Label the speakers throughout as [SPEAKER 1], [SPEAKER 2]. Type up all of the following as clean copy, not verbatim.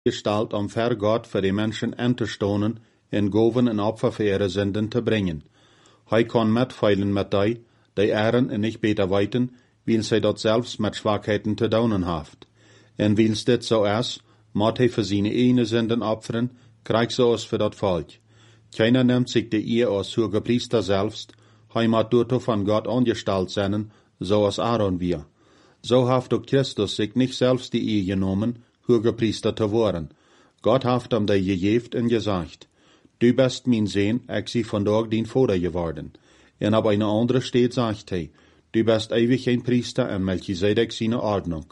[SPEAKER 1] gestalt om ver God voor de mensen aan te stonen en goven en opfer voor ihre zinden te brengen. Hij kon metfeilen met die eren en niet beter weten, weil zij dat zelfs met zwakheden te doen haft. En wils dit zo is, moet hij voor zijn ene zinden opferen, krijgt zoals voor dat volk. Keiner nimmt zich de eer als hoge priester selbst, hij moet door van God angestalt zijn, zoals Aaron wir. So haft ook Christus sich nicht selbst die eer genomen, hoge priester te worden. Gott haft hem die gegeven en gezegd, du bist mijn Sohn, ik zie vandaag dien Vater geworden. En op een andere steed zegt hij, du bist ewig een priester en Melchizedek zijn ordnung.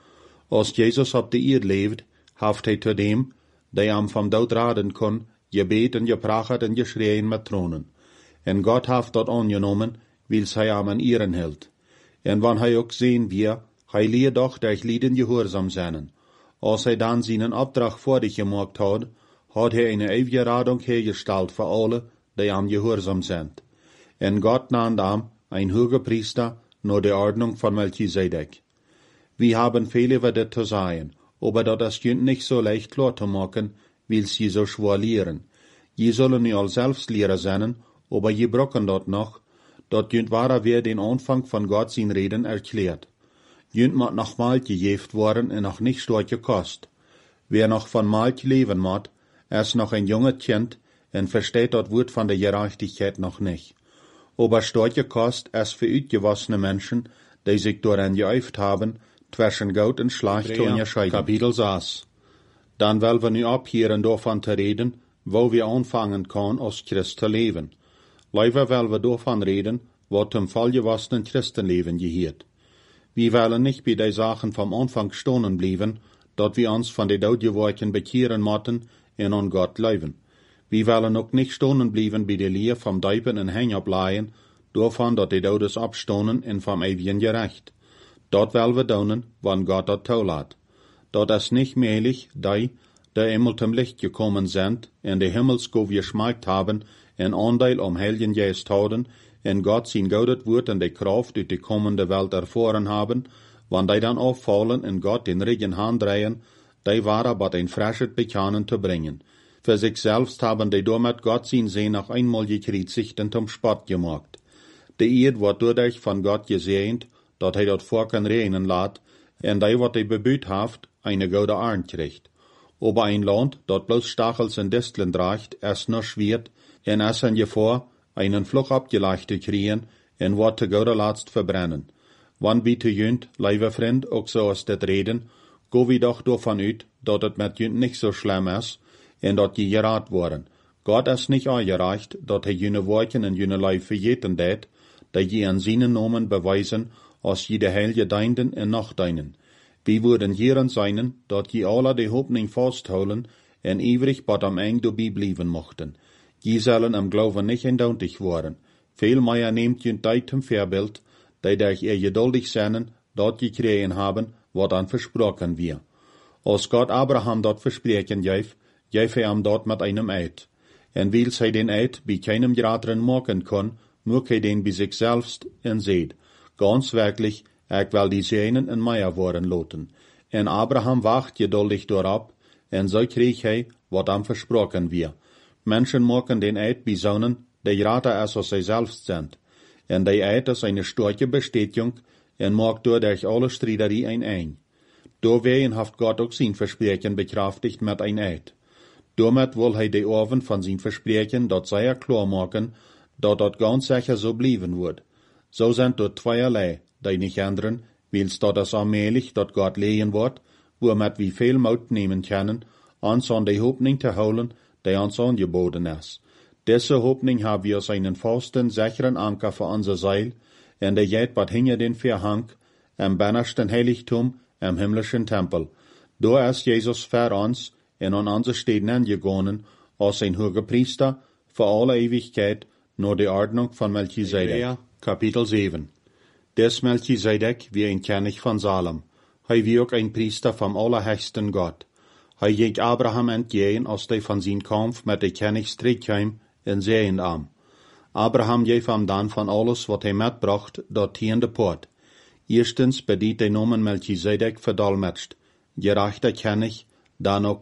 [SPEAKER 1] Als Jezus op de eerd leeft, haft hij te dem, die hem van dood raden kon, gebet en gepracht en geschreien met tronen. En God haft dat aangenomen, wils hij hem an ehren hield. En wanneer hij ook zien wir, hij leer doch durch Lieden gehoorzaam zijn. Als hij dan zijn opdracht voor dich gemaakt had, had hij een eeuwige radung hergesteld voor alle, die hem gehoorzaam zijn. En God naamde hem een hoge priester naar de ordnung van Melchizedek. Wir haben viel über dit te sagen, aber dat is junt nicht so leicht klar te maken, wils je so schwer lehren. Je zullen nu al selbst leren zijn, aber je brocken dat noch, dat junt wahrer weer den Anfang von Gott zijn Reden erklärt. Junt moet noch Malch gegeven worden en noch nicht storche kost. Wer noch von Malch leben moet, is noch ein junge Kind en versteht dat Wort von der Gerechtigkeit noch nicht. Aber storche kost is für uitgewassene Menschen, die sich daran geüft haben, zwischen Goud en Schlecht te unterscheiden. Kapitel 6. Dan wel we nu ophieren davon te reden, wo wir anfangen können, als Christ te leven. Liever wel we davon reden, wat zum vollgewassenen Christenleben gehört. Wir wollen nicht bei den Sachen vom Anfang stonen bleiben, dat wir uns von den Doodgeworken bekehren mochten en an Gott leben. Wir wollen auch nicht stonen bleiben bei der Lehr vom Deipen en Hängerbleien, davon dat die Dodes abstonen en vom ewigen Gerecht. Dat wel we doen, wann Gott dat toelaat. Dat is nicht möglich, die immer zum Licht gekommen sind, en de Himmelsgov geschmeckt haben, en Anteil am Heiligen Geist haben, en Gott sein goudet Wort en de Kraft uit de kommende Welt erfahren haben, wann die dann auffallen en Gott den Regen handrehen, die waren bat ein frisches Bekennen zu bringen. Für sich selbst haben die damit Gott sein Sehen noch einmal gekriegt und zum Spott gemacht. Die Erde wird dadurch von Gott gesehnt, dat hij dat Volken reinen laat, en die wat hij bebüht haft, eine gute Arn kriegt. Aber ein Land, dat bloß Stachels en Disteln draagt, is nur schwert, en is in Gefahr, einen Fluch abgelegt te kriegen, en wat te gode laatst verbrennen. Wann biete jünt, lieve vriend, ook zo als dit reden, go wie doch davon uit, dat het met jünt nicht so schlimm is, en dat je geraad worden. Gott is nicht aangereicht, dat hij jüne woorden en jüne lijf vergeten deed, dat je aan zijn nomen bewijzen, als je de heilige deinden en nog deinen. Wie worden hierin zijn, dat je alle de hoopning vasthouden en ewig bat am eng dobie blijven mochten. Je zullen am Glauben nicht eendountig worden. Veel meer neemt je tijd zum Voorbeeld, die durch ihr geduldig zijn, dat je kregen haben, wat dan versproken wir. Als Gott Abraham dat verspreken geef hij hem dat met einem Eid. En wils hij den Eid bij keinem graderen maken kon, moet hij den bij zich selbst en zeid. Ganz wirklich, ik wil die Zenen en Meier worden loten. En Abraham wacht geduldig daarop, en zo kreeg hij, wat hem versproken wir. Menschen maken den Eid besonnen, die grater is als zij selbst sind. En die Eid is eine starke Bestätigung, en maakt doordat alle striderie ein. Doorwegen heeft Gott ook zijn verspreken bekrachtigt met een Eid. Damit wil hij de oven van zijn verspreken dat zij klar maken, dat ganz sicher so blijven wordt. So sind dort zweierlei, die nicht ändern, wils dat es allmählich dat Gott lehen wird, womit wie viel Mut nehmen können, uns an die Hoffnung zu holen, die uns angeboten ist. Diese Hoffnung haben wir als einen festen, sicheren Anker für unser Seil, en der geht bat hinter den Vorhang, im bannersten Heiligtum, im himmlischen Tempel. Da ist Jesus für uns, en an unser Steden angegangen, als ein hoher Priester, für alle Ewigkeit, nur die Ordnung von Melchizedek. Kapitel 7. Des Melchizedek wie ein König von Salem. Hij wie ook ein Priester vom Allerhöchsten Gott. Hij ging Abraham entgegen, als hij van zijn Kampf met de König terugkwam, en zeeën am. Abraham geef hem dan van alles wat hij metbracht, dat hier in de poort. Eerstens bediet de nomen Melchizedek verdolmetscht, gerechter König, dan ook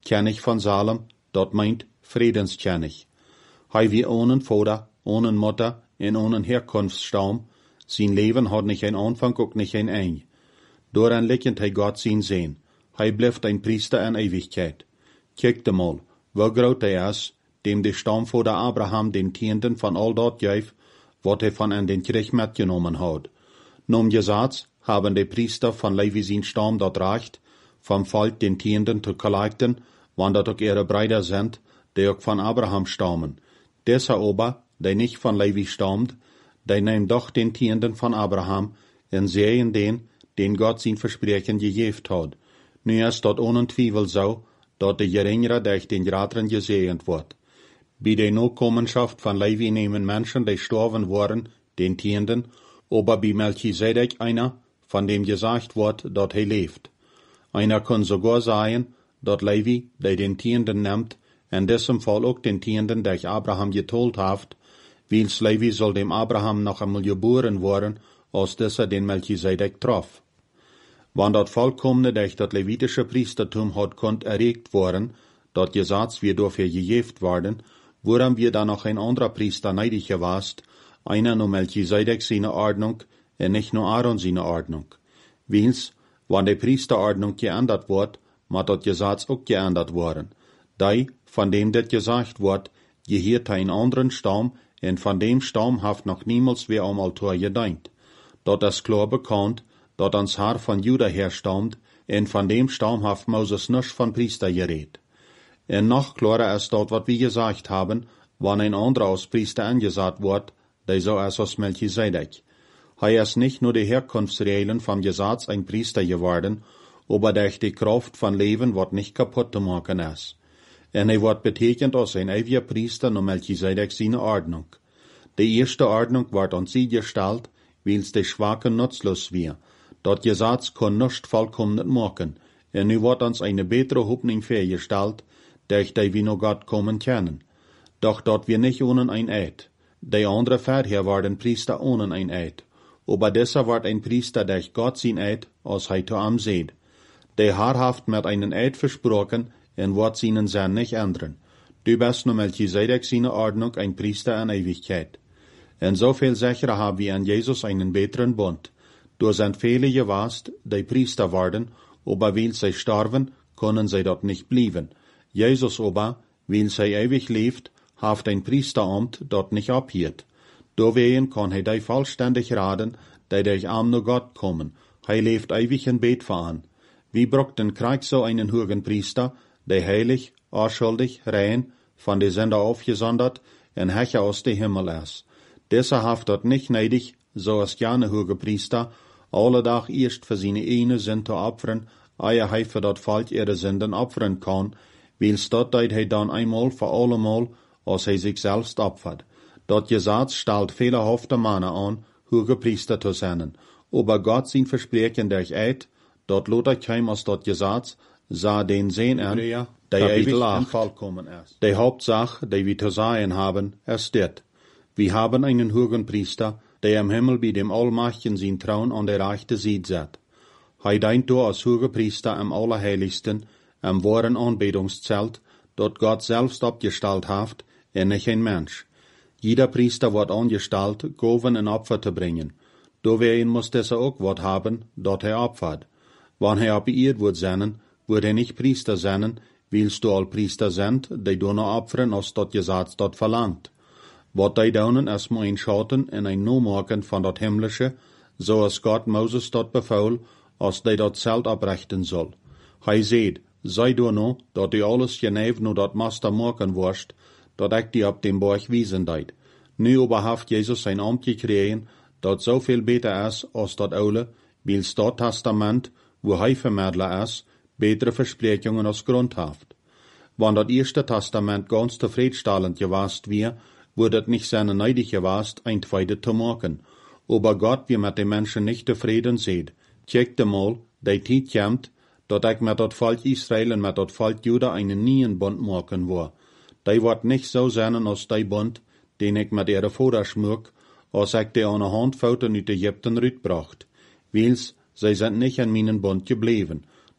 [SPEAKER 1] König von Salem, dort meint Friedenskönig. Hei wie ohne Vater, ohne Mutter en ohne Herkunftsstamm, sein Leben hat nicht ein Anfang und nicht ein Ende. Doran liegend hei Gott sein Sehen. Hei bleibt ein Priester in Ewigkeit. Kijkt mal, wo groot hij is, dem de Stammvater Abraham den Tienden von all dat geef, wat hij van an den Krieg mitgenommen hat. Nom Gesetz haben de Priester von Levi sein Stamm dort recht, vom Volk den Tienden zu kollekten, wann dat auch ihre Brüder sind, die auch von Abraham stammen. Dieser aber, der nicht von Levi stammt, der nimmt doch den Tienden von Abraham und sehen den Gott sein Versprechen gegeben hat. Nu ist dort ohne Zweifel so, dat de geringere durch den Grateren gesegnet wird. Bei der Nachkommenschaft von Levi nehmen Menschen, die gestorben waren, den Tienden, aber bei Melchisedek einer, von dem gesagt wird, dat er lebt. Einer kann sogar sagen, dat Levi, der den Tienden nimmt, in diesem Fall auch den Tienden durch Abraham geteilt hat, weils Levi soll dem Abraham noch einmal geboren worden, als dieser den Melchisedek traf. Wann dat vollkommene durch dat levitische Priestertum hat konnt erregt worden, dat Gesetz wir dafür gegeben worden, woran wir dann noch ein anderer Priester neidig gewast, einer nur Melchisedek seine Ordnung, und nicht nur Aaron seine Ordnung. Weils, wann die Priesterordnung geändert wird, mat dat Gesetz auch geändert worden. Dei, von dem det gesagt wird, gehört ein anderen Stamm, und von dem Stamm haft noch niemals wer am Altar gedient. Dat ist klar bekannt, dat ans Haar von Juda herstammt, en von dem Stamm haft Moses nisch von Priester geredet. En noch klarer ist dort, wat wir gesagt haben, wann ein anderer als Priester angesagt wird, der so ist als Melchisedek. Hei ist nicht nur die Herkunftsregeln vom Gesetz ein Priester geworden, aber durch die Kraft von Leben wird nicht kaputt zu machen ist. En er wird betekend als ein ewiger Priester nur Melchisedek seine Ordnung. Die erste Ordnung wird an sie gestellt, weils die Schwachen nutzlos wir. Dat Gesetz kann nicht vollkommen machen, und nu wird uns eine bessere Hoffnung vorgestellt, durch die wir noch Gott kommen können. Doch dort wir nicht ohne ein Eid. Die andere vorher waren Priester ohne ein Eid. Aber dieser wird ein Priester durch Gott sein Eid, als er zu ihm seht. Der haft mit einen Eid versprochen, und wird seinen Sinn nicht ändern. Du bist nur Melchisedek seine Ordnung ein Priester in Ewigkeit. Und so viel sicherer haben wir an Jesus einen besseren Bund. Durch sind viele gewast, die Priester werden, aber weil sie starben, können sie dort nicht bleiben. Jesus aber, weil sie ewig lebt, haft ein Priesteramt dort nicht abhielt. Deswegen kann er die vollständig raten, die durch Arm nur Gott kommen. Er lebt ewig in Bet fahren. Wie braucht den Krieg so einen hohen Priester, der heilig, unschuldig, rein, von der Sünder aufgesondert, und Hecher aus dem Himmel ist. Dieser haft dort nicht neidig, so als gerne hohe Priester, alle Tag erst für seine eine Sünde opfern, ehe er für dat Volk ihre Sünden opfern kann, weils dort deit er dann einmal für allemal, als er sich selbst opfert. Dat Gesetz stellt viele hoffte Männer an, hohe Priester zu sein, aber Gott sein Versprechen durch Eid, dort lot er kein als dat Gesetz, sah den Sehen an, der ewig und vollkommen ist. Die Hauptsache, die wir zu sagen haben, ist dit. Wir haben einen hohen Priester, der im Himmel bei dem Allmächtigen sein Thron an der rechten Seite sitzt. Er dient da als hoher Priester am Allerheiligsten, am wahren Anbetungszelt, dort Gott selbst abgestellt hat, und nicht ein Mensch. Jeder Priester wird angestellt, Gaben und Opfer zu bringen. Deswegen muss dieser auch was haben, dort er opfert. Wenn er beirrt wird sein, wird er nicht Priester sein, weil's du all Priester sind, die du noch opfern, als dort Gesetz dort verlangt. Wat die daunen is maar een schatten en een noemaken van dat himmlische, zoals Gott Moses dort befaul, als die dat zelt oprichten soll. Hij zeid, sei du no, dat die alles geneef no dat master maken worst, dat ik die op dem Berg wiesen deed. Nu aber haft Jesus sein Amt gekregen, dat so viel beter is als dat oude, weils dat Testament, wo hij vermittler is, betere Versprechungen als Grund haft. Wann dat erste Testament ganz zufriedenstellend gewast wir, wurde het nicht seine neidig gewast, ein Zweite zu machen. Aber Gott, wie mit den Menschen nicht zufrieden seht. Checkt mal, die Zeit kommt, dat ich mit dat Volk Israel und mit dat Volk Juda einen neuen Bund machen will. Die wird nicht so sein als die Bund, den ich mit ihrer Vater schmück, als ich die an der Hand Fouten uit Ägypten rütbracht. Weils, sie sind nicht an meinen Bund geblieben.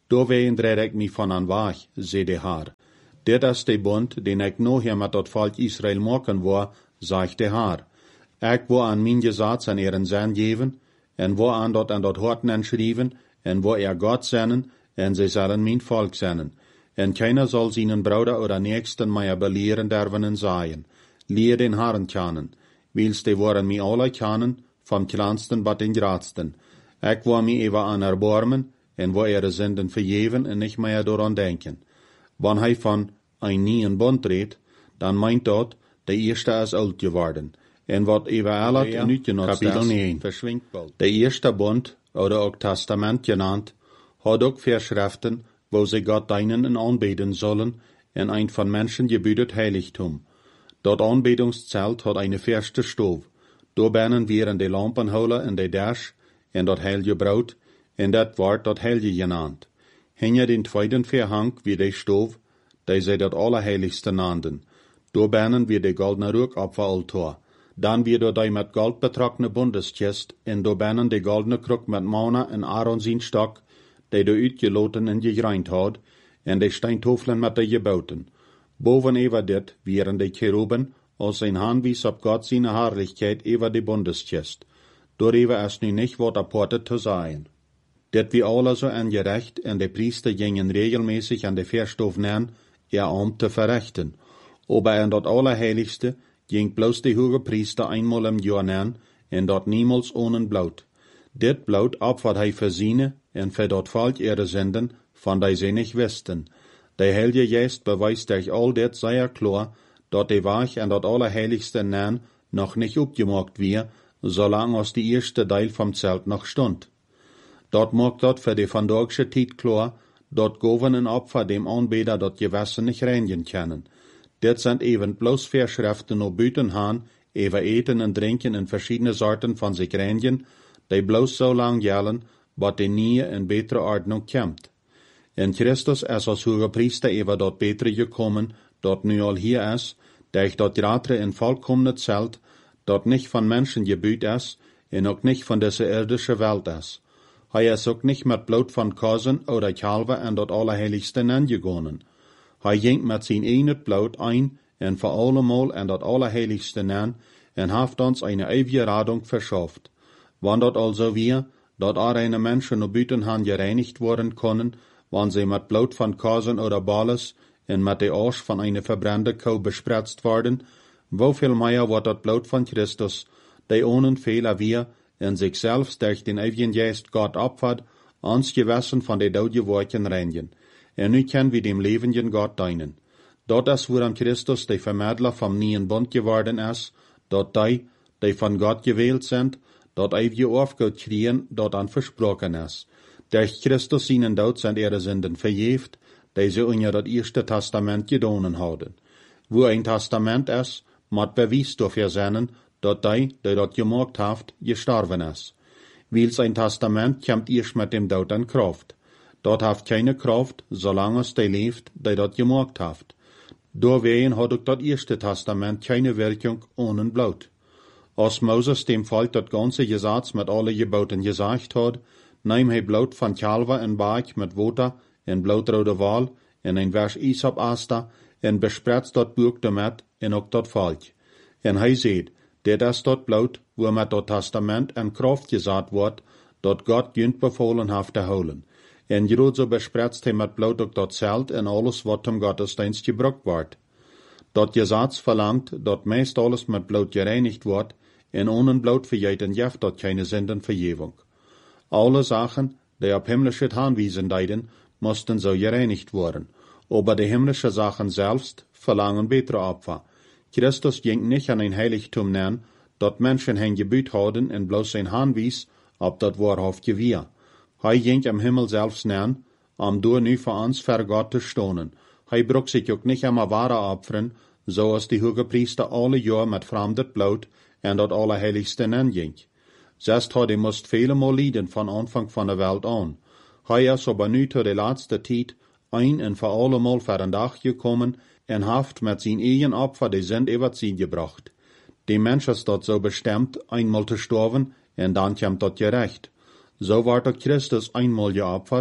[SPEAKER 1] Doorwegen dreed ik me van aan weg, zei de Heer. Dit is de bond, den ik nog met dat volk Israël maken wil, zegt de Heer. Ik wil aan mijn gezats en ihren zin geven, en wil aan dat horten en schrijven, en wil God zenden, en zij zullen mijn volk zenden. En keiner zal zijn broeder oder nächsten mij beleeren derven en zeggen. Leer den Herren kennen, wils de worden mij alle kennen, vom kleinsten tot den grootsten. Ik wil mij even aan erbarmen, en wil ihre Sünden vergeven en nicht mehr daran denken. Wann hij van een nieuwen bond redt, dan meint dat de eerste is oud geworden. En wat eventueel en uitgenutzt is, verschwindt bald. De eerste bond, oder ook Testament genannt, hat ook Verschriften, wo sie Gott dienen en aanbeten sollen, en ein von Menschen gebüdet Heiligtum. Dat Anbetungszelt hat eine verste Stove. Daar binnen wären de Lampenholen en de Dash, en dat heilige Brood, en dat wordt dat heilige genannt. Hinter den tweeden Verhang wie de Stove, die zij dat Allerheiligste nannten. Daar binnen wie de goldene Rookopferaltar. Dan wie door die met gold betrokkene Bundeskist, en daar binnen de goldene kruk met Mana en Aaron zijn stok, die de uitgeloten en gegreind had, en de steintofelen met de gebouten. Boven over dit wären de Cheruben, als zijn handwies op God zijn Herrlichkeit over de Bundeskist. Daarover is nu niet wat aparte te zijn. Dit wie alle so angerecht, en de Priester gingen regelmäßig an de Verstof neer, Amt te verrichten. Aber in dat Allerheiligste ging bloß de hoge Priester einmal im Jahr neer, en dat niemals ohne Blut. Dit Blut opfert hij für seine, en für dat Volk ihre Sünden, von die sie nicht wisten. De Heilige Geist beweist euch all dit sehr klar, dat de Weg an dat Allerheiligste neer noch nicht opgemaakt wir, solange als die erste Teil vom Zelt noch stund. Dat maakt dat für de vandaagse tijd klar, dat goven en Opfer dem Anbeter dat Gewissen nicht reinigen können. Dit sind eben bloß Verschriften op buitenhaan, over eten en drinken en verschiedene Sorten von sich reinigen, die bloß so lang gelden, wat de nieuwe en betere Ordnung kommt. En Christus is als hoge Priester over dat betere gekommen, dat nu al hier is, durch dat grotere en vollkommene Zelt, dat nicht von Menschen gebuut is, en ook nicht von dieser irdische Welt is. Hij is ook nicht met Blut von Kozen oder Kalven en dat Allerheiligste aangegonnen. Hij ging met zijn eigen Blut ein en voor allemal en dat Allerheiligste aan en heeft ons eine eeuwige Radung verschafft. Wann dat also wir, dat eine Menschen nur buitenhaan gereinigt worden können, wann sie mit Blut von Kozen oder Balles en met de Arsch von einer verbrannte Kuh bespritzt worden, woveel mehr wird dat Blut von Christus, die ohne Fehler wir, en sich selbst durch den ewigen Geist Gott opfert, ons Gewissen von de dode Worten reinigen. En nu können wir dem lebenden Gott dienen. Dat is woran Christus de Vermittler vom neuen Bund geworden ist, dat die von Gott gewählt sind, dat ewige Aufgut kriegen, dat an versprochen ist. Durch Christus seinen Tod sind ihre Sünden verjäft, die sie unter das erste Testament gedonen haben. Wo ein Testament ist, moet bewijs dafür sein, dat die dat gemaakt heeft, gestorven is. Wils ein Testament kommt erst mit dem Tod in Kraft. Dat heeft keine Kraft, solange es die leeft, die dat gemaakt heeft. Doorwegen hat ook dat erste Testament keine Wirkung ohne Blut. Als Moses dem Volk dat ganze Gesetz mit alle Geboten gesagt hat, nahm hij Blut von Kalver en Baak mit Water en blutrode Wal en ein Vers Isop Asta en bespritzt dat Buch damit en ook dat Volk. En hij zei, dit is dat Blut, wo met dat Testament en Kraft gesagt wordt, dat God junt befohlen heeft te houden. En groot zo bespritzt hij met Blut ook dat Zelt en alles wat hem Gottesdienst gebruikt wordt. Dat Gesetz verlangt, dat meest alles met Blut gereinigt wordt, en ohne Blut verjeten jeft dat keine Sündenvergebung. Alle Sachen, die op himmlische Anwiesen deiden, mussten so gereinigt worden. Aber die himmlische Sachen selbst verlangen bessere Opfer. Christus ging nicht an ein Heiligtum neer, dat Menschen hen gebuut hadden en bloß zijn Handwies, ob dat wahrhaftig wir. Hij ging am Himmel selbst neer, door nu voor ons ver Gott te stonen. Hij brug sich ook nicht immer wahre opferen, zoals die hoge Priester alle Jahr met fremdet Blut en dat Allerheiligste ging. Zest had hij moest vele mal lijden van Anfang van de Welt aan. Hij is aber nu tot de laatste tijd ein en voor allemal voor een dag gekommen en heeft met zijn eigen Opfer de Sünd über sie gebracht. Die Mensch is dat zo bestemd einmal te sterven en dan komt dat gerecht. So wordt ook Christus einmal geopfert,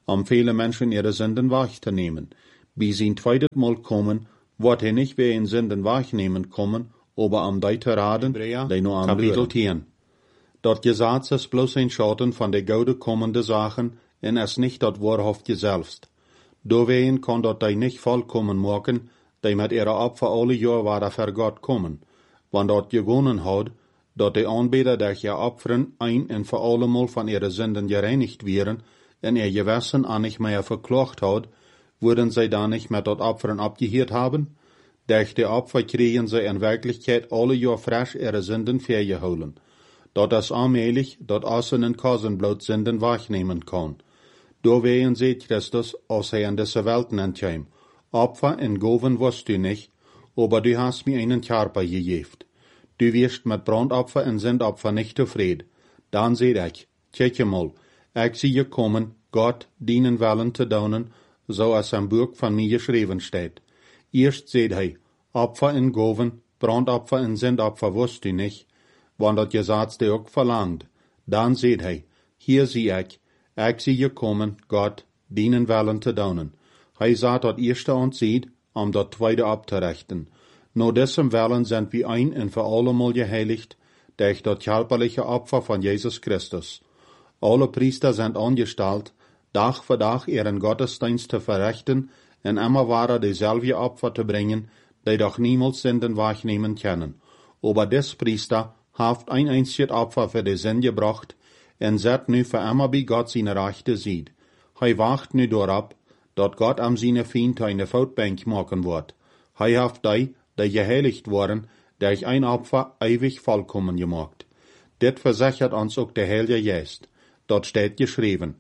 [SPEAKER 1] viele Menschen ihre Sünden wahrzunehmen. Bis sie ein zweites Mal kommen, wird er nicht wie in Sünden wahrnehmen kommen, aber am Deite raden, die nur am Kapitel 10. Dort Gesetz ist bloß ein Schatten von der Gaude kommende Sachen, und es nicht dort wahrhaftig selbst. Dowein kann dort die nicht vollkommen machen, die mit ihrer Opfer alle Jahre weiter für Gott kommen. Wann dort gewonnen hat, dort die Anbeter durch ihr Opfern ein und für allemal von ihren Sünden gereinigt wären, und ihr Gewissen auch nicht mehr verklagt hat, würden sie dann nicht mehr dort Opfern abgehört haben? Durch die Opfer kriegen sie in Wirklichkeit alle Jahre frisch ihre Sünden vergeholen. Dort das allmählich dort außen Kasenblut Sünden wahrnehmen kann. Dowein sieht Christus, als er in diese Welt nennt, Opfer in Goven wirst du nicht, aber du hast mir einen Körper gegeben. Du wirst mit Brandopfer und Sündopfer nicht zufrieden. Dann seht ich, tjecke mal, ich sehe kommen, Gott dienen wollen zu tun, so als am Buch von mir geschrieben steht. Erst seht er, Opfer in Goven, Brandopfer und Sündopfer wirst du nicht, wann das Gesetz dir auch verlangt. Dann seht er, hier sehe ich sehe kommen, Gott dienen wollen zu tun. Er sagt das erste und sieht, das zweite abzurechten. Nur dessen Willen sind wir ein und für allemal geheiligt, durch das körperliche Opfer von Jesus Christus. Alle Priester sind angestellt, Tag für Tag ihren Gottesdienst zu verrichten und immer weiter dieselbe Opfer zu bringen, die doch niemals Sünden wahrnehmen können. Aber des Priester hat ein einziges Opfer für die Sünde gebracht, und zet nu für immer bei Gott seine Rechte sieht. Hij wacht nu dorop, dat Gott am seine Feind eine Voetbank machen wird. Hij hat die geheiligt worden, durch ein Opfer ewig vollkommen gemacht. Dit versichert uns auch der Heilige Geist. Dort steht geschrieben.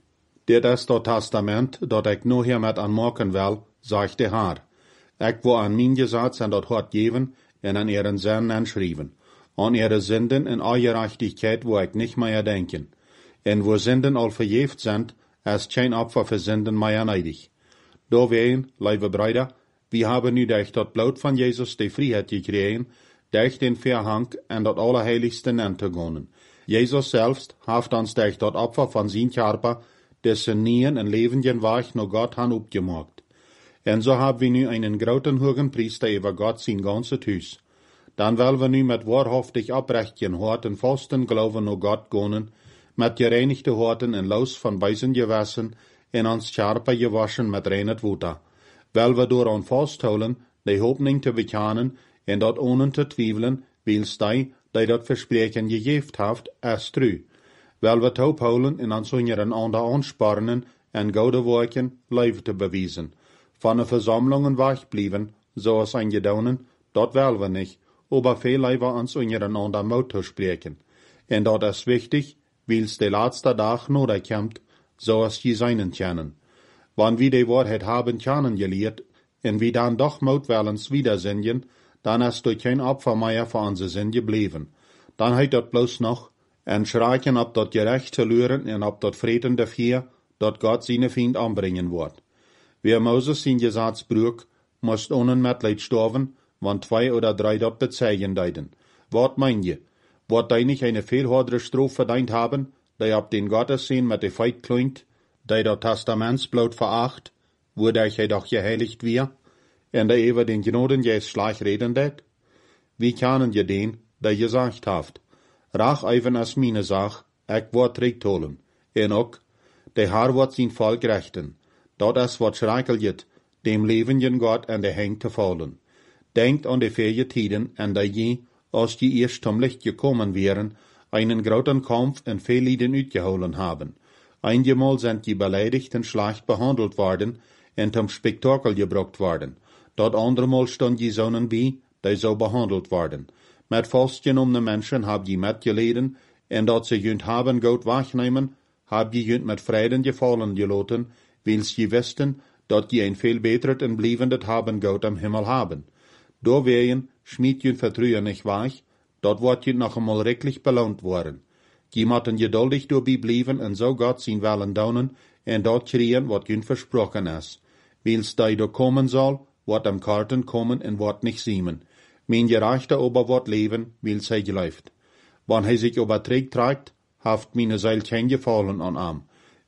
[SPEAKER 1] Dit ist das Testament, dat ich nur hiermit anmachen will, sagt der Herr. Ich will an mein Gesetz an dat Hort geben und an ihren Sünden anschreiben. An ihre Sünden und Ungerechtigkeit wo ich nicht mehr denken. Und wo Sünden all verjäft sind, ist kein Opfer für Sünden mehr neidig. Dowein, liebe Brüder, wir haben nu durch das Blut von Jesus die Freiheit gekriegt, durch den Verhang und das Allerheiligste anzugehen. Jesus selbst hat uns durch das Opfer von seinem Körper dessen Nien und lebendigen Weg nur Gott han abgemacht. Und so haben wir nu einen großen hohen Priester über Gott sein ganzes Haus. Dann wollen wir nu mit wahrhaftig abrechtigen Horten fasten Glauben nur Gott gehen, mit gereinigte Horten und los von Beisen gewaschen, in uns Körper gewaschen mit reinem Wasser. Weil wir daran festhalten, die Hoffnung zu bekennen, und dort ohne zu zweifeln, weil's die dort Versprechen gegeben haft, ist true. Weil wir taubholen in uns unseren anderen anspornen, und gute Worken Leben zu beweisen. Von den Versammlungen wegbleiben, so als ein Gedaunen, dort wollen wir nicht, aber viel lieber uns unseren anderen Mut zu sprechen. Und dort ist wichtig, weil's der letzte Tag nur kommt, so als die seinen können. Wann wir die Wahrheit haben kennengelernt, und wir dann doch mutwillens wieder singen, dann ist durch kein Opfer mehr für unsere Sünde geblieben. Dann hat dort bloß noch ein Schreien ob dort Gerecht zu lören und ob dort Frieden dafür, dort Gott seine Feind anbringen wird. Wer Moses sein Gesetz brüch, muss ohne Mitleid sterben, wann 2 oder 3 dort bezeigen deuten. Wat mein je? Wird die nicht eine viel höhere Strafe verdient haben, die ab den Gottesdienst mit der Feit klingt, die das Testamentsblut veracht, wodurch er doch geheiligt wir, und der über den Gnoden jetzt schlecht reden det? Wie können je den, der gesagt haft, rach even as meine Sach, ich wird zurückholen. Und auch, der Herr wird sein Volk rechten. Dort ist wat schreckelt, dem lebenden Gott an der Hänge zu fallen. Denkt an die vier Tiden, an der je, als die erst zum Licht gekommen wären, einen großen Kampf und viel Leiden uitgeholen haben. Einmal sind die Beleidigten schlecht behandelt worden und zum Spektakel gebracht worden. Dort andermal stand die Sonnen bei, die so behandelt worden. Mit festgenommene Menschen hab die mitgeleden, und dort sie jünt haben Gott wegnehmen, hab die jünt mit Frieden gefallen gelassen, weil sie wussten, dort die ein viel betret und blievendet haben Gott am Himmel haben. Dowein schmied jünt Vertrühen nicht weich, dort wird jünt noch einmal rechtlich belohnt worden. Die mochten geduldig dabei blieben und so Gott sein Willen daunen und dort kriegen, wat jünt versprochen ist. Weil's die da kommen soll, wird am Karten kommen und wird nicht siemen. Mein Gerechter aber wird leben, weil's er geläuft. Wann er sich überträgt trägt, haft meine Seil kein Gefallen an ihm.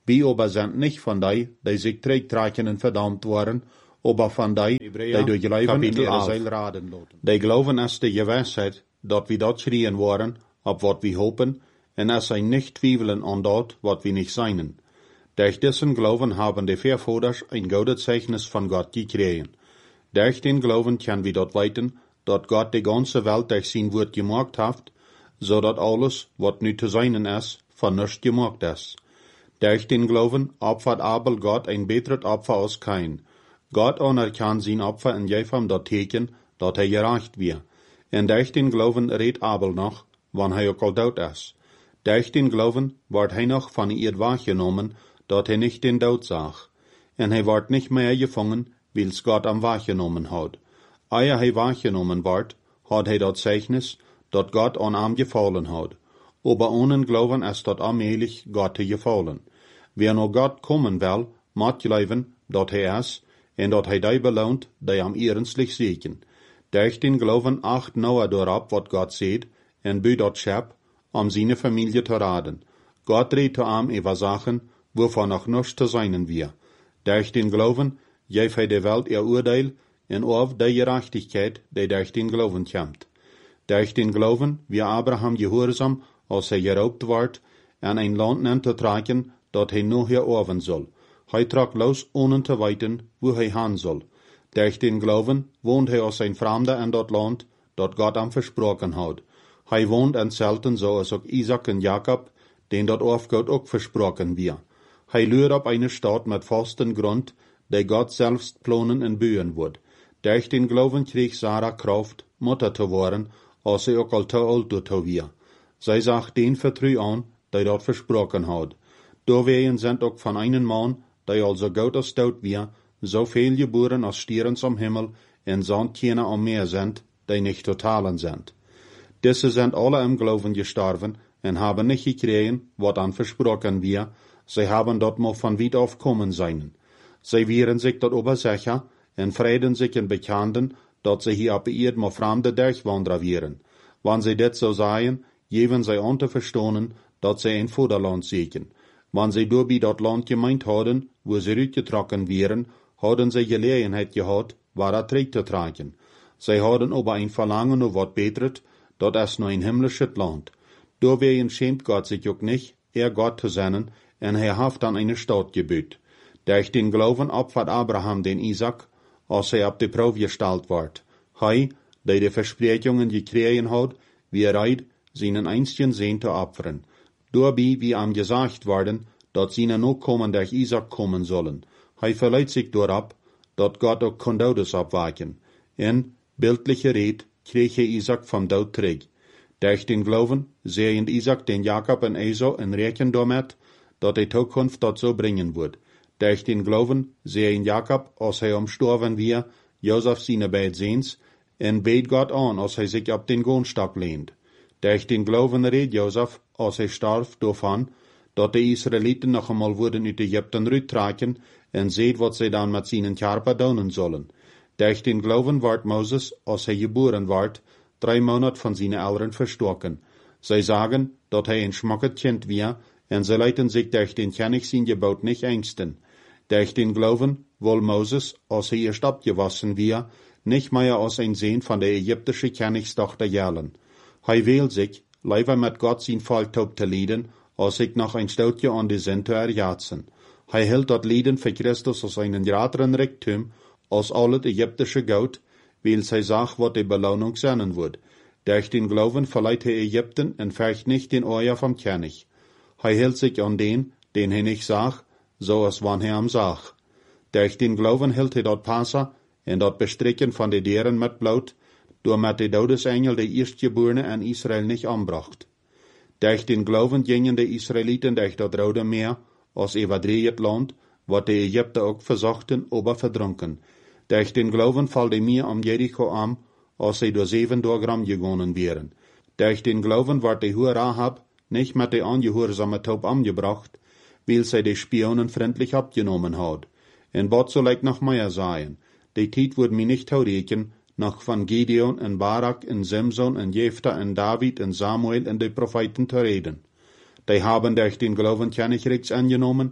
[SPEAKER 1] Wir aber sind nicht von die sich trägtrakenen verdammt waren, aber von die durch Glauben in ihre Seele raden loten. Die Glauben ist die Gewissheit, dat wir dort schrien waren, auf wat wir hopen, en es ein nicht twiefeln an dort, wat wir nicht seinen. Durch diesen Glauben haben die Vorväters ein gutes Zeichnis von Gott gekriegt. Durch den Glauben können wir dort weiten, dat Gott die ganze Welt durch sein Wort gemacht hat, so dat alles, wat nu zu seinen ist, von nichts gemacht ist. Durch den Glauben opfert Abel Gott ein besseres Opfer als kein. Gott anerkannt sein Opfer in jedem dat Teken, dat gerecht wird. En durch den Glauben redt Abel noch, wann auch al dood ist. Durch den Glauben ward noch von ihr wahrgenommen, dat nicht den Tod sah. En ward nicht mehr gefangen, weil's Gott am wahrgenommen hat. Ehe wahrgenommen ward, hat dat Zeichnis, dat Gott an ihm gefallen hat. Aber ohne Glauben ist dat allmählich Gott gefallen. Wer nur Gott kommen will, moet geloven dat ist, en dat die belohnt, die am ernstlich sehen. Durch den Glauben acht Noah dorab, wat Gott seht, en bü dat Schep, seine Familie zu raden. Gott redt zu ihm über Sachen, wovon noch nichts zu seinen wir. Durch den Glauben geeft die Welt ihr Urteil, en auf die Gerechtigkeit, die durch den Glauben kommt. Durch den Glauben, wie Abraham gehorsam, als geraubt ward, en ein Land zu tragen, dat noch hier oven soll. Tragt los, ohne zu weiten, wo hin soll. Durch den Glauben wohnt als ein Fremder in dat Land, dat Gott am versprochen hat. Wohnt in Zelten, so als auch Isaac und Jakob, den dat auf Gott auch versprochen wir. Lürt op eine Stadt mit festen Grund, die Gott selbst planen und bühen wird. Durch den Glauben krieg Sarah Kraft, Mutter zu werden, als sie auch al zu alt zu wir. Sie sagt den Vertrau an, der dort versprochen hat. Doorwegen sind auch von einem Mann, der also gut als tot wir, so viel geboren als Stieren am Himmel, en Sandkerne am Meer sind, die nicht totalen sind. Diese sind alle im Glauben gestorben und haben nicht gekriegt, was an versprochen wir, sie haben dort mal von weit auf kommen sein. Sie wären sich dort ober sicher und freuden sich in Bekannten, dass sie hier auf Erde mal fremde Durchwanderer wären. Wenn sie das so seien, geben sie an zu verstehen, dass sie ein Vaterland sehen. Wenn sie durch dort Land gemeint hadden, wo sie rütgetrocken wären, hadden sie Gelegenheit gehabt, wahrer Träg zu tragen. Sie hadden aber ein Verlangen auf was Betret, dat ist nur ein himmlisches Land. Deswegen schämt Gott sich auch nicht, Gott zu sein, und haft an eine Stadt gebüht. Durch den Glauben opfert Abraham den Isaac, als auf die Probe gestellt ward. Der die Versprechungen gekriegt hat, wie reit, seinen einzigen Sohn zu opfern. Dabei, wie ihm gesagt worden, dat seine Nachkommen durch Isaac kommen sollen. Verleiht sich dorab, dat Gott auch Kondodes abwaken. In bildliche Red krieg Isaac vom Tod zurück. Durch den Glauben sehen Isaac den Jakob und Esau in Rechen damit, dat die Zukunft dort so bringen wird. Durch den Glauben sehen Jakob, als umstorben wir, Josef seine beiden Sehns, und bet Gott an, als sich auf den Gohnstock lehnt. Durch den Glauben redet Josef, als starb, davon, dat die Israeliten noch einmal wurden uit Ägypten rüttraken und seht, wat sie dann mit seinen Körper tun sollen. Durch den Glauben ward Moses, als geboren ward, 3 Monate von seinen Eltern verstorben. Sie sagen, dat ein schmackes Kind war, und sie leiten sich durch den König sein Gebot nicht ängsten. Durch den Glauben wohl Moses, als erst abgewassen war, nicht mehr als ein Sohn von der ägyptischen Königstochter jählen. Will sich, lieber mit Gott sein Volk zu leiden, als sich noch ein Stoutje an die Sinn zu erjatzen. Hält dat Leiden für Christus als einen größeren Reichtum, als alles ägyptische Gold, weil sie sagt, wat die Belohnung sein wird. Durch den Glauben verleiht Ägypten und färcht nicht den Euer vom König. Hält sich an den nicht sagt, so als wann ihm sagt. Durch den Glauben hält dort Passa, en dat Bestricken von den Dieren mit Blut, damit die Todesengel die Erstgeborene in Israel nicht anbracht. Durch den Glauben gingen die Israeliten durch das Rote Meer, als überdreht Land, wat die Ägypter auch versuchten, aber verdrunken. Durch den Glauben fällt die Meer am Jericho an, als sie durch 7 Tage gegangen wären. Durch den Glauben ward die hohe Rahab nicht mit der angehorsame Taub angebracht, weil sie die Spionen freundlich abgenommen hat. Und was soll ich noch mehr sagen? Die Zeit wird mir nicht herreken, noch von Gideon und Barak und Simson und Jephthah und David und Samuel und die Propheten zu reden. Die haben durch den Glauben Königreichs angenommen,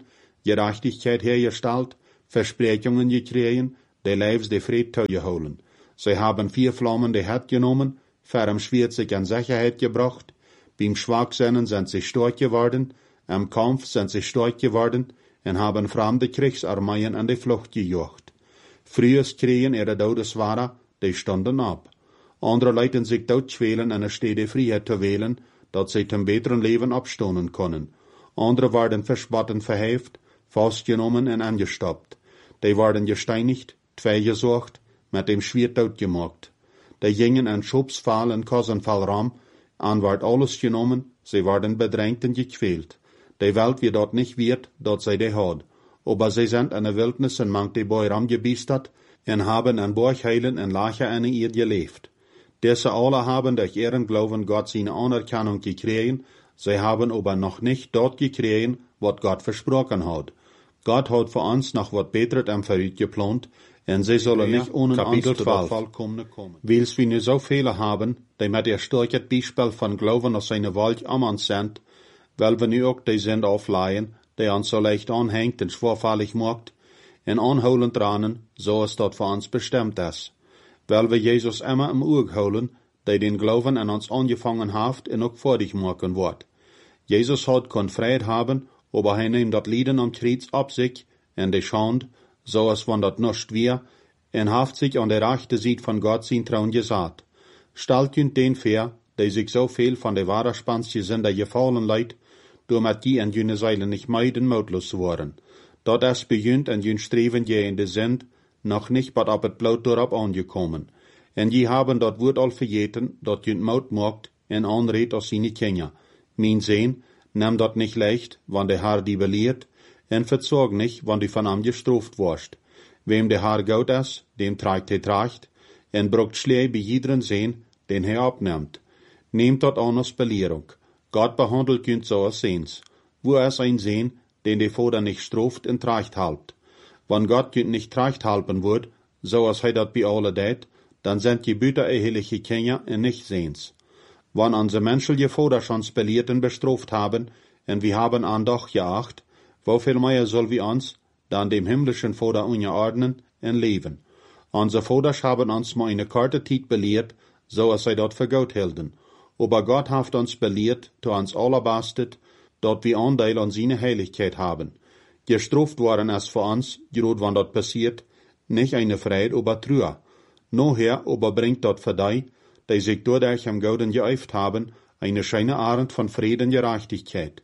[SPEAKER 1] Gerechtigkeit hergestellt, Versprechungen gekriegen, die Leibs de Fried holen. Sie haben 4 Flammen de Het genommen, ferm Schwert sich an Sicherheit gebracht, beim Schwachsein sind sie stark geworden, am Kampf sind sie stark geworden und haben fremde Kriegsarmeien an die Flucht gejocht. Früher kriegen ihre Todeswahrer, die stunden ab. Andere leiten sich dort schwelen, eine stete Freiheit zu wählen, dat sie zum besseren Leben abstoßen können. Andere werden verspotten, verheft, festgenommen und angestoppt. Die werden gesteinigt, gesucht, mit dem Schwert gemacht. Die gingen an Schubsfall und Kosenfallraum, an wird alles genommen, sie werden bedrängt und gequält. Die Welt wie dort nicht wird, dort sei die hat. Aber sie sind in der Wildnis und manch die Bäueram gebiestert und haben an Borchheilen und Lache an ihr gelebt. Diese alle haben durch ihren Glauben Gott seine Anerkennung gekriegt, sie haben aber noch nicht dort gekriegt, was Gott versprochen hat. Gott hat für uns noch was Besseres am Verrückt geplant, und sie sollen nicht ohne uns zu der Vollkommene kommen. Weil wir nu so viele haben, die mit ihr starkes Beispiel von Glauben aus seiner Welt am uns sind, weil wir nu auch die Sünde aufleihen, die uns so leicht anhängt und schwerfällig macht, und anholen tranen, so es dort für uns bestimmt ist. Weil wir Jesus immer im Auge holen, der den Glauben an uns angefangen hat und auch fertig machen wird. Jesus hat kein Freiheit haben, aber er nimmt das Leiden am Kreuz ab sich, und die Schande, so es von dat nicht wir, und haft sich an der rechten Seite von Gott sein Trauen gesagt. Stellt jünd den fair, der sich so viel von der Waderspanske Sünder gefallen leid, damit die an jüne Seile nicht meiden mutlos waren. Dort es beginnt an jün Streben je in de Sünd, noch nicht bad ab et Blut dorab angekommen. En die haben dort Wort all vergeten, dort jünd Maut mogt, en anredt aus seine Kinder. Mein Sehn, nimm dort nicht leicht, wann der Herr die belehrt, en verzorg nicht, wann du von am gestraft warst. Wem der Herr gut ist, dem trägt er Tracht, en brucht Schlee bei jederen Sehn, den er abnimmt. Nehmt dort an als Belehrung. Gott behandelt jünd so als Sehns. Wo ist ein Sehn, den der Vater nicht straft und Tracht halbt? Wenn Gott jünd nicht Tracht halten wird, so als er dat bei alle det, dann sind die Büter eheliche Kinder und nicht Sehns. Wenn unsere menschliche Vater schon belehrt und bestraft haben, und wir haben an doch geacht, wofür mehr soll wir uns, dann dem himmlischen Vater unterordnen und leben. Unsere Vater haben uns mal eine kurze Zeit belehrt, so als sie dort für gut hielten. Aber Gott hat uns belehrt, zu uns allerbastet, dort wir Anteil an seine Heiligkeit haben. Gestraft worden ist für uns, gerade wann dort passiert, nicht eine Freude, aber Trühe. Noher aber bringt dort für die sich dadurch am Gauden geäuft haben, eine scheine Arend von Frieden und Gerechtigkeit.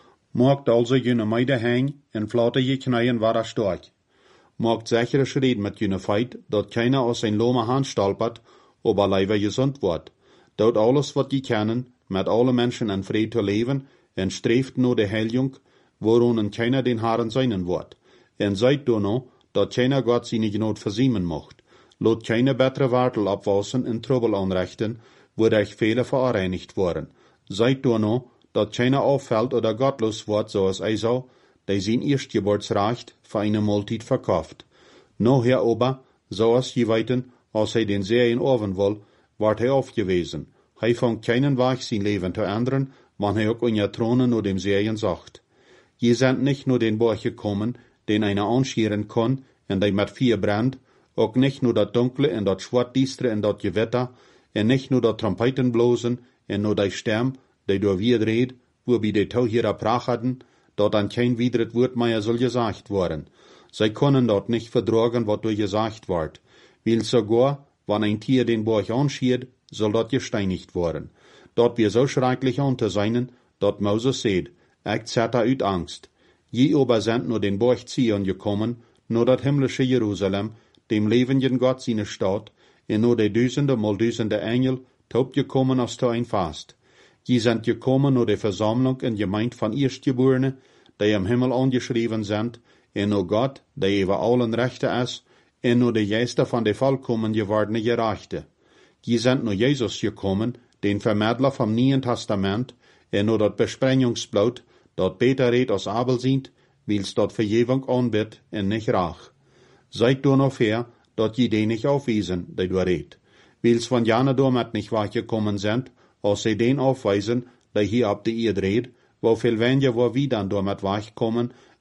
[SPEAKER 1] Mogt also jene Meide häng, en flotte je Kneien war stark. Mogt sichere Schritt mit jene Feit, dort keiner aus ein lome Hand stolpert, aber leider gesund wird. Dort alles, wat die kennen, mit alle Menschen in Frieden zu leben, en streeft nur die Heiligung, worin keiner den Haaren seinen wird. En seid du noch, dort keiner Gott seine Gnade versiemen mocht. Lot keine bessere Wartel abwassen in Trubel anrichten, wodurch viele verreinigt wurden. Seid du noch, dat keiner auffällt oder gottlos wird, so als Esau, der sein Erstgeburtsrecht für eine Mahlzeit verkauft. Noher aber, so als je weiten, als er den Serien oven will, ward er aufgewiesen. Er fängt keinen Weg sein Leben zu ändern, wann er auch in der Throne nur dem Serien sagt. Je sind nicht nur den Borch gekommen, den einer anschieren kann, und der mit Feuer brennt, auch nicht nur das Dunkle und das Schwarzdistre und das Gewitter, und nicht nur das Trompeten blosen, und nur der Sturm, der durch wir dreht, wobei die Tauhierer prachten, dort an kein widret Wort mehr soll gesagt worden. Sie können dort nicht vertragen, was durch gesagt wird. Weil sogar, wenn ein Tier den Borch anschiert, soll dort gesteinigt worden. Dort wir so schrecklich unter seinen, dort Moses seht, ich zerrte uit Angst. Je aber sind nur den Borch Zion gekommen, nur das himmlische Jerusalem, dem lebenden Gott seine Stadt, und nur die Düsende mal Düsende Engel, taub gekommen aus ein Fast. Je sind gekommen nur die Versammlung in Gemeinde von Erstgeborenen, die im Himmel angeschrieben sind, und nur Gott, der über allen Rechte ist, und nur die Geister von der vollkommen gewordene Gerechte. Je sind nur Jesus gekommen, den Vermittler vom Neuen Testament, und nur das Besprengungsblut, dort beter red aus Abel sind, weil's dort Vergebung anbietet und nicht Rach. Seid du noch fair, dort je den nicht aufwiesen, der du red. Weil's von Jana damit nicht wachgekommen sind, als sie den aufweisen, der hier ab die Erde red, wo viel weniger wo wir dann damit wachkommen,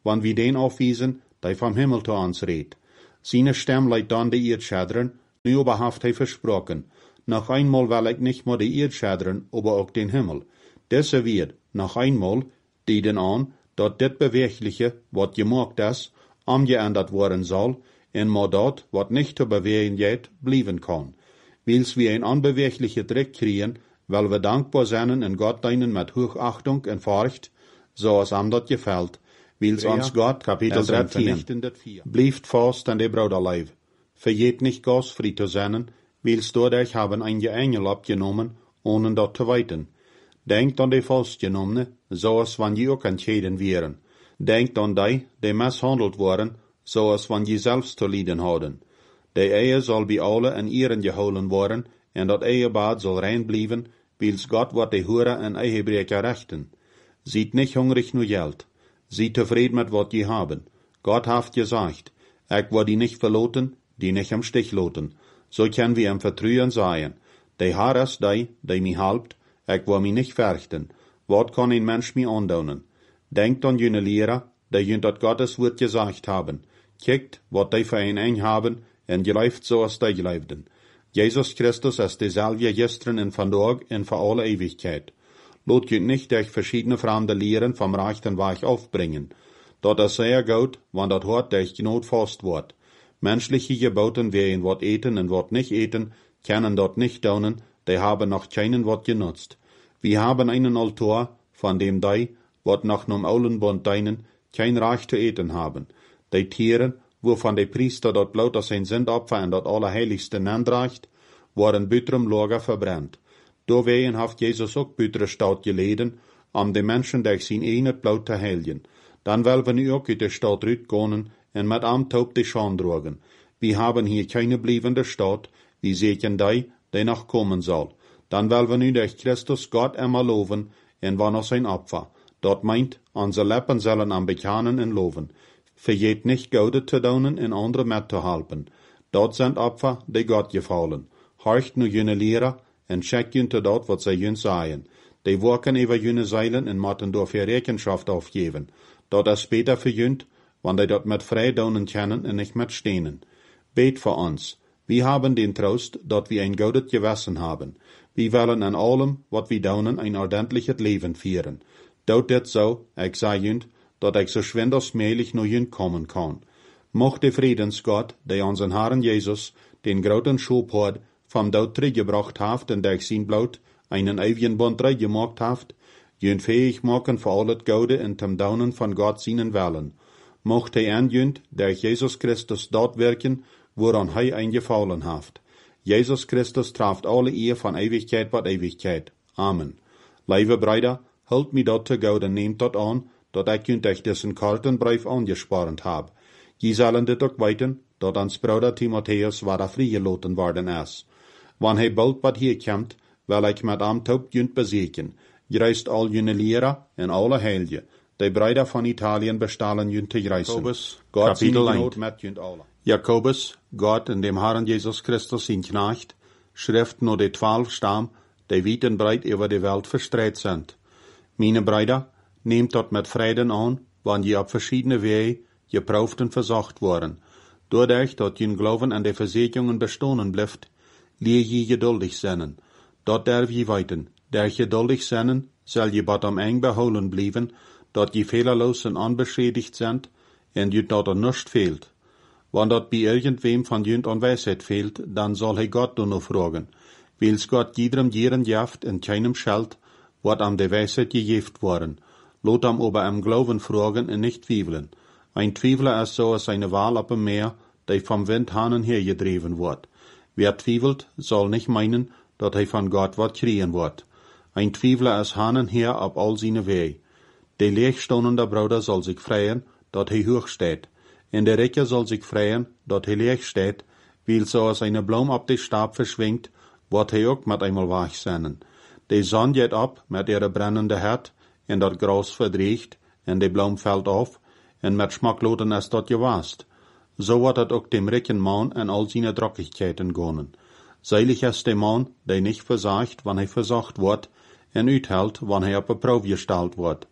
[SPEAKER 1] wann wir den aufwiesen, der vom Himmel zu uns redt. Seine Stimme leidt dann die Erd schädern, nu aber haft hij versprochen, noch einmal will ich nicht nur die Erd schädern, aber auch den Himmel. Desse wird, noch einmal, die den an, dat dit Bewegliche, wat gemacht ist, umgeändert worden soll, en maar dat, wat nicht zu bewegen geht, blieben kann. Wils wir ein unbewegliche Dreck kriegen, weil wir dankbar sind in Gott deinen mit Hochachtung und Furcht, so es am dat gefällt, wils uns Gott, Kapitel 13, blieft fast an de Bruderleib. Vergeet nicht gastfrei zu sein, wils dadurch haben einige Engel abgenommen, ohne dat zu weiten. Denkt an die Fastgenommene, so es wann je auch entschieden wären. Denkt an die misshandelt worden, so es wann je selbst zu leiden hadden. Die Ehe soll bei alle in Ehren geholen worden, en dat Ehebad soll rein blijven, wils Gott wat die Hure en Ehebrecher rechten. Seid nicht hungrig nur Geld. Seid tevreden mit wat je haben. Gott haft gesagt, ich war die nicht verloten, die nicht im Stich loten. So können wir im Vertrauen sagen, die Haar ist die mi halbt, ich war mi nicht verchten. Wat kann ein Mensch mi andaunen? Denkt an jene Lehrer, die jünt dat Gottes Wort gesagt haben. Kijkt, wat die für ein Eng haben, en geläuft so als die geleefden. Jesus Christus ist dezelfde gestern en vandaag en voor alle Ewigkeit. Lot je nicht durch verschiedene fremde Lehren vom rechten Weg aufbringen. Dat is sehr gut, wann dat Hort durch Gnot fast wird. Menschliche Geboten, wer wat eten en wat nicht eten, können dort nicht daunen, die haben noch keinen Wort genutzt. Wir haben einen Altar, von dem die, wat nach nem Aulenbund deinen, kein Recht zu eten haben. Die Tieren, wovon der Priester dort bloot als zijn Sündopfer en dat Allerheiligste nandreicht, worden buitrum Lager verbrennt. Doorwegen heeft Jesus ook buitere Staat geleden, om de mensen durch zijn eenheid bloot te heilen. Dan willen we nu ook uit de Staat uitgaan en met amtoop de Schande drogen. Wir haben hier keine bliebende Stadt, wie sehen die noch kommen soll. Dan willen we nu durch Christus Gott immer loven en wanneer zijn Opfer. Dat meint, onze Lippen zullen am bekennen en loven. Vergeet nicht Gode zu daunen en andere met te helpen. Dat sind Opfer, die Gott gefallen. Horcht nu jene Lehrer en check junte dat wat zij jun sagen. Die werken über jene Zeilen en moeten dafür Rechenschaft aufgeben. Dat is beter für junt, wann die dat met frei daunen können en nicht met stenen. Bet für uns. Wir haben den Trost, dat wir ein gutes Gewissen haben. Wir wollen an allem, wat wir daunen, ein ordentliches Leben führen. Dout dit so, ich sag junt, dat ik so schwindersmählich nur jünd kommen kann. Mocht de Friedensgott, der unseren Herrn Jesus, den großen Schubhord, vom Tod zurückgebracht haft und durch sein Blut einen ewigen Bund gemacht haft, jünd fähig machen für alles Gode und dem Daunen von Gott seinen Willen. Mocht er anjünd, durch Jesus Christus dort wirken, woran er eingefallen haft. Jesus Christus traft alle ihr von Ewigkeit bei Ewigkeit. Amen. Liebe Brüder, halt mi dort zu Gode, nehmt dort an, dat ik junt echt dessen kalten Brief angesprochen hab. Je zullen dit ook weten, dat ons Bruder Timotheus waar vrijgelaten worden is. Wanneer hij bald wat hier komt, wil ik met amtoop junt bezeken. Juist al jene Lehrer en alle Heilige, die Brüder van Italien bestellen junt te greizen.
[SPEAKER 2] Jacobus,
[SPEAKER 1] Gott
[SPEAKER 2] Kapitel
[SPEAKER 1] 1.
[SPEAKER 2] 1.
[SPEAKER 1] Met junt alle. Jakobus, Gott in dem Herrn Jesus Christus zijn Knecht, schrift nur die 12 Stamm, die weit und breit über die Welt verstreut sind. Meine Brüder, nehmt dat met Frieden an, wann je op verschiedene Wege geprüft und versucht worden. Dadurch, dat je Glauben an die Versicherungen bestohlen bleibt, leer je geduldig sein. Dat darf je weiten. Durch geduldig sein, soll je bot am eng beholen bleiben, dat je fehlerlos und unbeschädigt sind, en je dat er nichts fehlt. Wann dat bei irgendwem von jünd an Weisheit fehlt, dann soll he Gott nur fragen. Wils Gott jedem Jieren jaft en keinem Schalt, wat am de Weisheit gejeft worden. Lot am aber am Glauben fragen und nicht twiefeln. Ein Twiefler ist so als eine Wal auf dem Meer, die vom Wind hanen hergedreven wird. Wer twiefelt, soll nicht meinen, dat er von Gott wat kriegen wird. Ein Twiefler ist hanen her auf all seine Wege. Der leegstehende Bruder soll sich freien, dat er hoch steht. Und der Recker soll sich freien, dat er leeg steht, weil so als eine Blum ab den Stab verschwingt, wird er auch mit einmal wach sein. Die Sonne geht ab mit ihrer brennenden Herd, en dat Gras verdreigt, en de Blom fällt auf, en met Schmackloten ist dat gewast. So wird het ook dem ricken Mann en all seine Drockigkeiten gonen. Seilig ist der Mann, der nicht versagt, wann er versagt wird, en uithält, wann er op een Proef gestellt wird.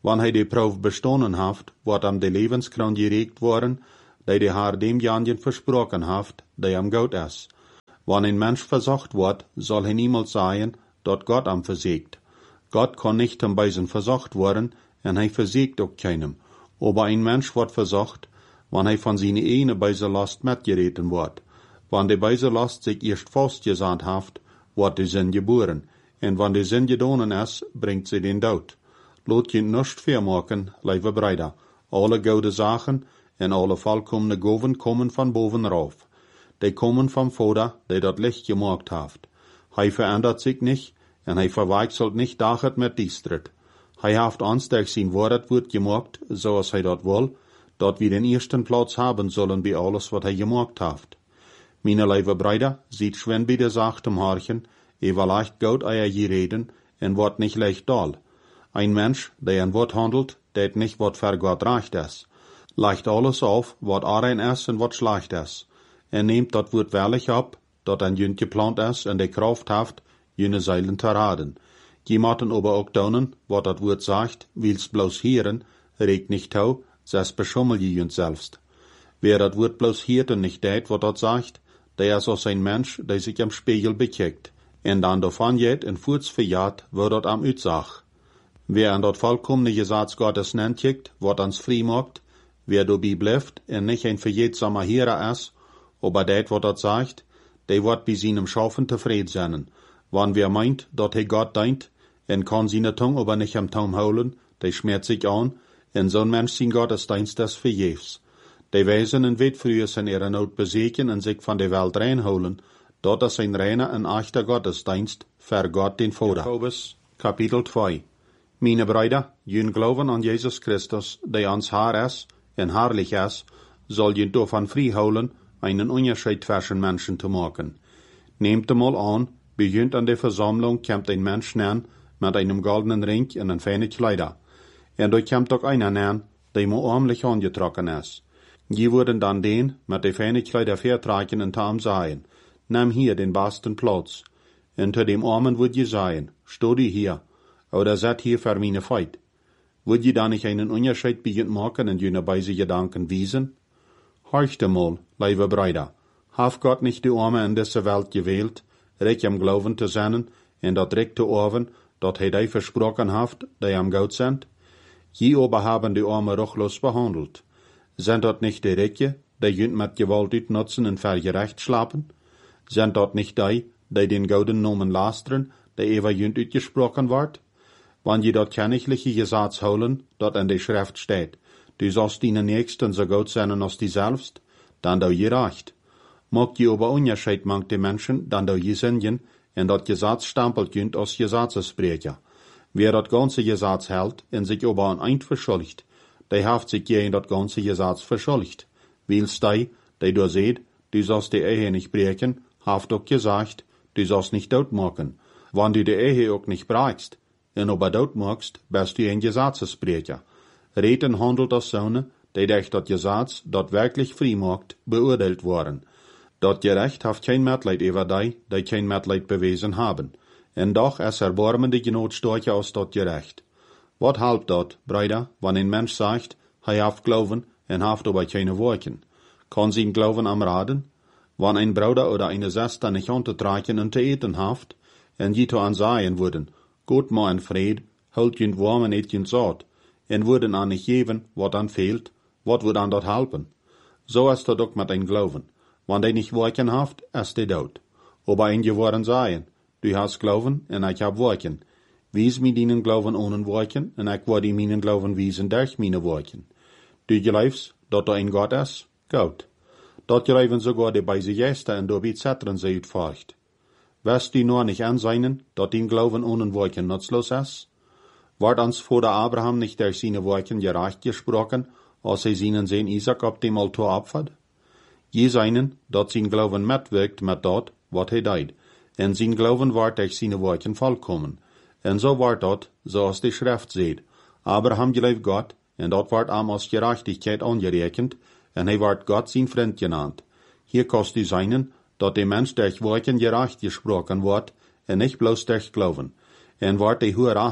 [SPEAKER 1] Wann hij die proef bestonen haft, wordt hem de levenskroon gereikt worden, die de haar dem janjen versproken haft, die hem goud is. Wann ein Mensch versucht wordt, soll hij niemals sagen, dat Gott am versägt. Gott kann nicht am Beisen versucht worden, en hij versägt ook keinem. Aber ein Mensch wordt versucht, wann hij van seine ene Beiselast metgereten wordt. Wann de Beiselast sich erst vastgesandt haft, wordt de zin geboren. En wann de zin gedonen is, bringt sie den Dood. Laat je nicht vermaken, lieve Brüder. Alle goude Sachen en alle vollkommene Goven kommen van bovenrauf. Die kommen vom Vater, der dat Licht gemacht haft. Hij verändert sich nicht, en hij verwechselt nicht dachet mit diestret. Hij haft ons durch sein Wort wird gemacht, zoals hij dat wil, dat wir den ersten Platz haben sollen bei alles, wat hij gemacht haft. Meine lieve Brüder, sieht schwen bei der sachtem Harchen, leicht goud eier je reden, en wordt nicht leicht dal. Ein Mensch, der ein Wort handelt, det nicht wat ver Gott recht is. Leicht alles auf, wat arein is en wat schlecht is. Nehmt dat Wort wehrlich ab, dat ein jünt geplant is en de Kraft haft, jene Seilen te raden. Je maten aber ook donen, wat dat Wort sagt, wils bloß hieren, regt nicht tau, ses beschummel je jünt selbst. Wer dat Wort bloß hiert en nicht det, wat dat sagt, der is als ein Mensch, der sich am Spiegel bekijkt, en dan davon jet en voets verjaat, wo dat am uitsag. Wer an dat vollkommene Gesetz Gottes nennt, wat ans frei macht, wer dabei bleibt en nicht ein verjetsamer Hierer is, aber det, wat dat sagt, der wird bei seinem Schaffen tevreden sein. Wann wer meint, dat hij Gott dient, en kann seine Tung aber nicht am Taum holen, der schmerzt sich an, en zo'n Mensch sein Gottesdienst des verjefs. Die weisen en weet früher in ihrer Not beseken en sich von der Welt reinholen, dat is ein reiner en echter Gottesdienst, ver Gott den Vater. Jakobus, Kapitel 2. Meine Brüder, jün glauben an Jesus Christus, der ans Haar is, en herrlich is, soll jün davon frei holen, einen Unterschied zwischen Menschen zu machen. Nehmt einmal an, beginnt an der Versammlung, kommt ein Mensch nähen, mit einem goldenen Ring und ein feine Kleider. Und da kommt auch einer nähen, der mir armlich angetrocken ist. Die würden dann den, mit den feinen Kleider vertragen und ham sagen, nimm hier den besten Platz. Und zu dem Armen würd je sagen, steh die hier, oder set hier für meine Feit. Würd je da nicht einen Unterschied beginnt machen und jene beise Gedanken wiesen? Horcht einmal, liebe Brüder, haf Gott nicht die Arme in dieser Welt gewählt, recht am Glauben zu sein, und dat recht zu oven, dat hij die versprochen haft, die am Gott sind? Je aber haben die Arme ruchlos behandelt. Sind dat nicht die Räche, die jünt mit Gewalt utnutzen und vergerecht schlapen? Sind dat nicht die den gouden Nomen lasteren, die ever jünt utgesprochen ward? Wann je dat kennigliche Gesetz holen, dat in der Schrift steht, du sollst deinen Nächsten so gut sein als die selbst, dann da je recht. Mag je aber Unterschied mang die Menschen, dann da je singen, en dat Gesetz stempelt jünt als Gesetzesbrecher. Wer dat ganze Gesetz hält, en sich aber an ein verschuldigt, der haft sich je in dat ganze Gesetz verschuldigt. Wils die du seht, du sollst die Ehe nicht brechen, haft auch gesagt, du sollst nicht dort machen. Wann du die Ehe auch nicht brechst, en aber dort machst, bist du ein Gesetzesbrecher. Reden handelt als Söhne, die durch dat Gesetz, dat wirklich frei macht, beurteilt worden. Dat Gerecht haft kein Mitleid über die kein Mitleid bewiesen haben. En doch es erbarmende Genot stärker aus dat Gerecht. Wat halbt dat, Brüder, wann ein Mensch sagt, hij haft Glauben, en haft aber keine Worken? Kann sein Glauben am Raden? Wann ein Bruder oder eine Schwester nicht untertragen und zu eten haft, en je to ansaien würden, Gott ma en Fried, holt jünd warm en eet jünd saat, en würden an nicht geben, wat an fehlt, wat würd an dat helpen? So ist dat ook mit ein Glauben. Wann die nicht Worken haft, ist die dood. Aber ein geworden sagen, du hast Glauben, en ich hab Worken. Wies mir deinen Glauben ohne Worken, en ich werde meinen Glauben wiesen durch meine Worken. Du glaubst, dat da ein Gott ist? Gut. Dat glauben sogar die beise Gäste en dobi Zetren sie utfahrt. Wirst du nur nicht anseinen, dat dein Glauben ohne Worken nutzlos ist? Ward uns vor der Abraham nicht durch seine Worken gerecht gesprochen, als er seinen Sohn Isaac auf dem Altar opfert? Je seinen, dat sein Glauben mitwirkt mit dat, wat hij deed, en sein Glauben ward durch seine Worken vollkommen. En so ward dat, zoals die Schrift seht. Abraham gelooft Gott, en dat ward am als Gerechtigkeit angerekend, en hij ward Gott sein Freund genannt. Hier kost du seinen, dat der Mensch durch Worken gerecht gesprochen ward, en nicht bloß durch Glauben. En ward die Hure Rahab,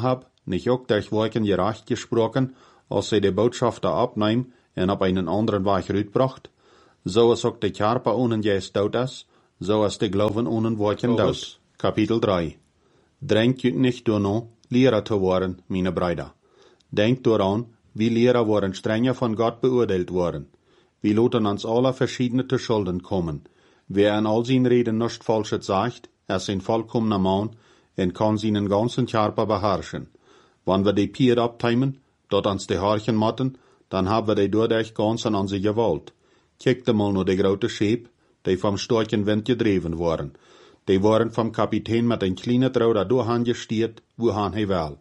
[SPEAKER 1] nicht auch durch Wolken gerecht gesprochen, als sie die Botschafter abnehmen und auf einen anderen Weg rüberbracht, so ist auch die Kerper ohne Geist dort ist, so ist die Glauben ohne Wolken dort. Kapitel 3. Drängt jüt nicht durch Lehrer zu werden, meine Brüder. Denkt daran, wie Lehrer waren strenger von Gott beurteilt worden. Wir loten uns alle verschiedene zu Schulden kommen. Wer in all seinen Reden nichts Falsches sagt, ist ein vollkommener Mann und kann seinen ganzen Körper beherrschen. Wenn wir die Pier abteimen, dort uns die Haarchen matten, dann haben wir die dadurch ganz an unsere Gewalt. Kijkt mal nur die große Schip, die vom starken Wind gedreven waren. Die waren vom Kapitän mit ein kleines Ruder durchgestiert, wohin er will.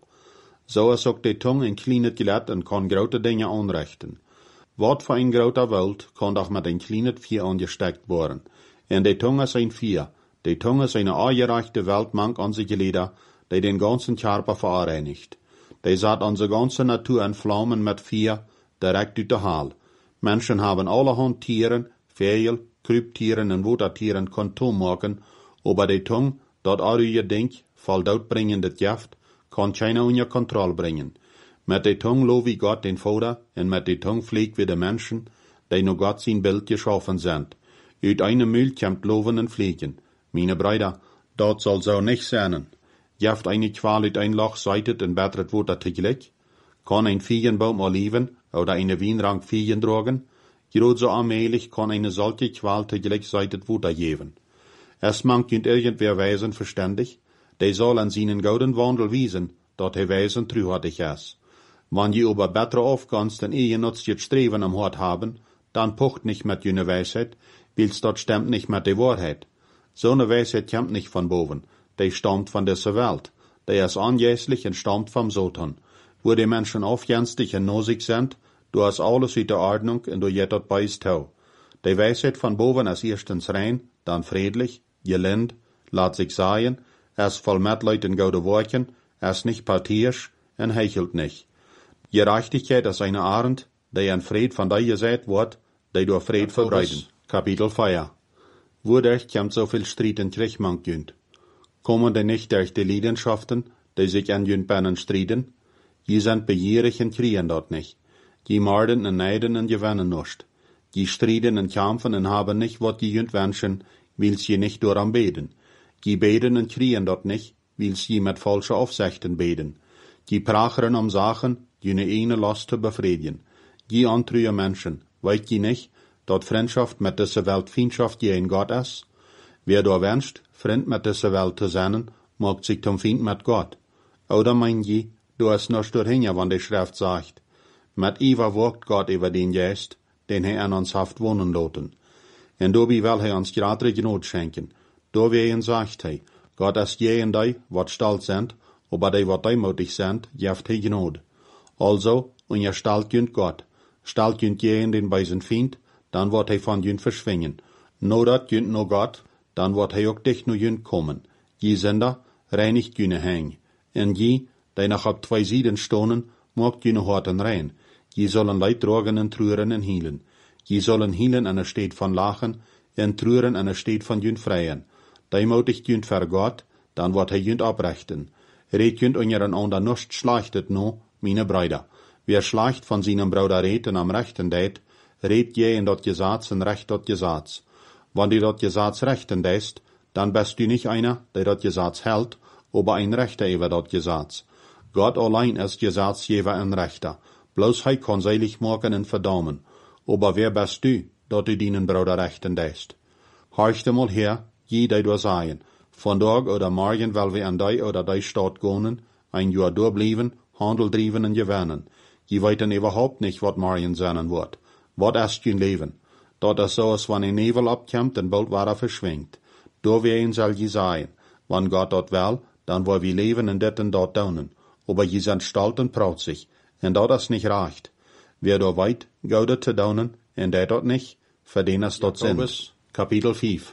[SPEAKER 1] So ist auch die Tongue ein kleines Gelät und kann große Dinge anrichten. Wat für ein großer Welt kann doch mit ein kleines Vieh angesteckt werden. Und die Tongue ist ein Vieh. Die Tongue ist eine angereichte Weltmank an sich Glieder, die den ganzen Körper verreinigt. Die sagt unsere ganze Natur in Flammen mit Vieh, direkt uit de Haal. Menschen haben allerhand Tieren, Vögel, Kryptieren und Watertieren Kontum machen, aber die Tongue, dat alle je denk, voll doodbringende Gift, kann keiner unter Kontrolle bringen. Mit der Tongue lobe ich Gott den Vater, und mit der Tongue pflegt wir die Menschen, die nur Gott sein Bild geschaffen sind. Uit einem Mühl kommt Loben und Pflegen. Meine Brüder, dort soll so nicht sein. Jaft eine Qual uit ein Loch seitet und bettert Water tegelijk? Kann ein Feigenbaum erleben oder eine Weinrank Feigen tragen? Gerade so allmählich kann eine solche Qual tegelijk seitet Water geben. Es mangt irgendwer Weisen verständig, der soll an seinen gouden Wandel wiesen, dort er Weisen trühartig ist. Wenn je aber besser aufgehst, denn ihr nutzet Streben am Hort haben, dann pocht nicht mit jene Weisheit, weil's dort stimmt nicht mit der Wahrheit. So eine Weisheit kommt nicht von boven, die stammt von dieser Welt, die ist anjäßlich und stammt vom Satan. Wo die Menschen aufjänstig und nosig sind, du hast alles in der Ordnung und du jet dort beißt tau. Die Weisheit von boven ist erstens rein, dann friedlich, gelind, lässt sich sagen, ist voll Mitleid und gute Worten, ist nicht partisch und hechelt nicht. Gerechtigkeit ist eine Arend, die an Fried von dir gesät wird, die durch Fried verbreiten. Kapitel 4. Wodurch kommt so viel Streit in Kriegmann jünd? Kommen die nicht durch die Leidenschaften, die sich an jünd Beinen streiten? Die sind begierig und kriegen dort nicht. Die morden und neiden und gewinnen nicht. Die streiten und kämpfen und haben nicht, was die jünd wünschen, weil sie nicht daran beten. Die beten und kriegen dort nicht, weil sie mit falschen Aufsichten beten. Die prachern um Sachen, die eine Last zu befriedigen. Die antrühe Menschen, weißt die nicht, dat Freundschaft mit dieser Welt Feindschaft gegen Gott ist? Wer da wünscht, Freund mit dieser Welt zu sein, macht sich zum Feind mit Gott. Oder meint je, du hast noch dorthin, wann die Schrift sagt, mit Eva wirkt Gott über den Geist, den er an uns haft wohnen lassen. Und dabei will er uns gerade Gnade schenken. Da wehen sagt er, Gott ist jenen die, wat stolz sind, aber die, wat demutig sind, jeft er Gnade. Also, und ihr stalt jünd Gott, stalt jünd jenen den beisen Feind, dann wird er von jünd verschwingen. No dat jünd no Gott, dann wird er auch dich no jünd kommen. Je Sünder reinigt jüne Häng. Und je, die nach ab 2 Sieden stonen, macht jüne Horten rein. Je sollen Leid tragen und trüren und hielen. Je sollen hielen an der Stadt von Lachen, und trüren an der Stadt von jünd freien. Die mutigt jünd ver Gott, dann wird er jünd abrechten. Red jünd untereinander nicht schlachtet no, meine Brüder. Wer schleicht von seinem Bruder reden am Rechten dät, red je in dort Gesetz und recht dort Gesetz. Wenn die dort Gesetz rechten däst, dann bist du nicht einer, der dort Gesetz hält, aber ein Rechter über dort Gesetz. Gott allein ist Gesetzgeber und Rechter. Bloß er kann seilig machen und verdammen. Aber wer bist du, dort du deinen Bruder rechten däst? Horchte mal her, je die du sagen. Von Tag oder morgen will wir an die oder die Stadt gehen, ein Jahr durchbleiben, Handel driven und gewinnen. Je weiten überhaupt nicht, was morgen sein wird. Wat ist je Leben? Dat is so, als wenn ein Nebel abkommt und bald war verschwingt. Da wen soll je sein. Wenn Gott dort will, dann wollen wir leben und det und dort daunen. Aber je sind stolz und protzig. Und dat is nicht reicht. Wer da weit, gaudet zu daunen, und der dort nicht, für den es dort sind. Kapitel 5.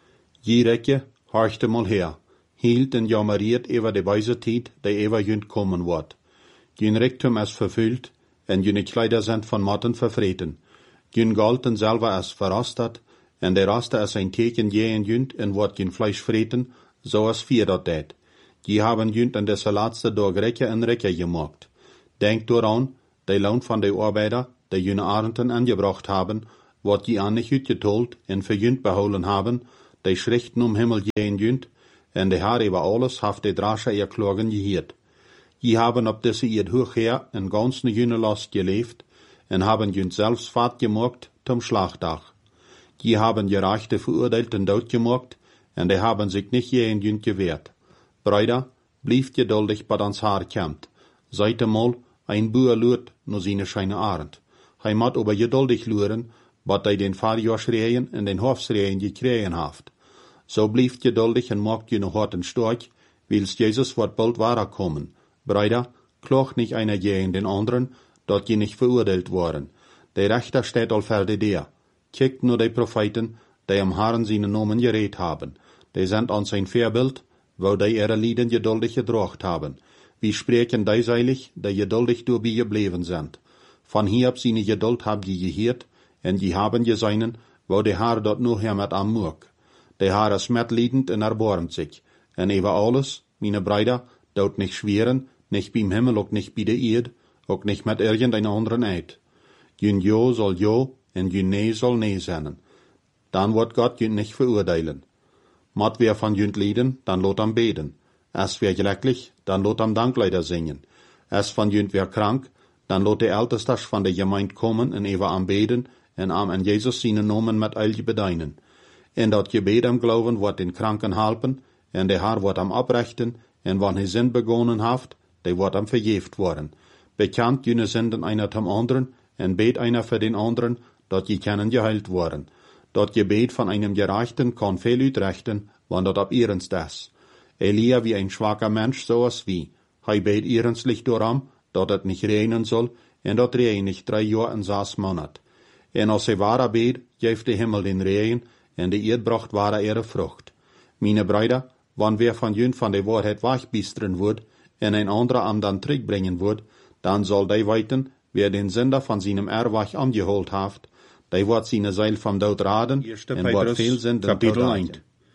[SPEAKER 1] Je Recke, horchte mal her. Hielt und jammeriert über die weise Zeit, die über jünd kommen wird. Jün Rektum ist verfüllt, und jüne Kleider sind von Motten verfreten. Jün Galten selber ist verrostet, und der Raster ist ein Teken je in jünd, und wird jün Fleisch freten, so als vier dort tät. Die haben jünt in deze laatste dag rekker en rekker gemaakt. Denk daran, de Lohn van de Arbeiter, die jene Arenden angebracht haben, wat die an nicht uitgetold en verjünt behouden haben, die schrichten Himmel gehen jünt, en de haar über alles haft de Drasche ihr Klagen gehiert. Die haben op deze ihr hochher en ganz ne jüne Last gelebt, en haben jünt selbst Fahrt gemacht zum Schlachtdag. Die haben gerechte Verurteilten dood gemacht, en die haben sich nicht gegen jünt gewehrt. Brüder, blieft geduldig, bat ans Haar kämmt. Seid einmal, ein Buer lurt no seine scheine Arend. Hij mat aber geduldig luren, bat hij den Vaderjahrsreien en den Hofsreien gekregen haft. So blieft geduldig en maakt je noch harten Storch, wils Jesus wordt bald wahrer kommen. Brüder, kloch nicht einer gegen den anderen, dort je nicht verurteilt worden. Der Rechter steht al verde der. Kijkt nur die Propheten, die am Herrn seine Namen geredet haben. Die sind an sein Vorbild, wo die ihre Lieden geduldig gedracht haben. Wie spreken die seilig, die geduldig dabei gebleven sind. Von hier ab seine Geduld hab je gehört, en die haben geseinen, wo der Herr dort nur her mit am Murk. Der Herr ist mitleidend en erbarmt sich. En über alles, meine Brüder, dort nicht schweren, nicht beim Himmel, auch nicht bei der Erde, auch nicht mit irgendeiner anderen Eid. Jün Jo soll Jo, en jün Nee soll Nee sein. Dann wird Gott jün nicht verurteilen. Mat wer von jünt lieden, dann lot am beten. Es wer glücklich, dann lot am Dankleider singen. Es von jünt wer krank, dann lot der Älteste von der Gemeinde kommen en ewa am beten, en am an Jesus seine Nomen mit eilje bedeinen. En dat Gebet am Glauben wird den Kranken helpen, en der Herr wird am abrechten, en wann hij Sinn begonnen haft, der wird am verjeft worden. Bekannt jene Sünden einer zum anderen, en bet einer für den anderen, dat je können geheilt worden. Dat Gebet von einem Gerechten kann viel utrechten, wann dat ab ihrens das. Elia wie ein schwacher Mensch sowas wie, hij bet ihrenslich darum, dat het nicht regnen soll, en dat regen nicht 3 Jahre en 6 Monat. En als hij wahrer bet, geeft de Himmel den Regen, en de Erd bracht wahrer ihre Frucht. Meine Brüder, wann wer von jünt von der Wahrheit wachbisteren wird, en ein anderer am dann terugbringen wird, dann soll die weiten, wer den Sünder von seinem Erwach angeholt haft, die wird seine Seil vom Tod raden, en wird viel Sünden Kapitel 1.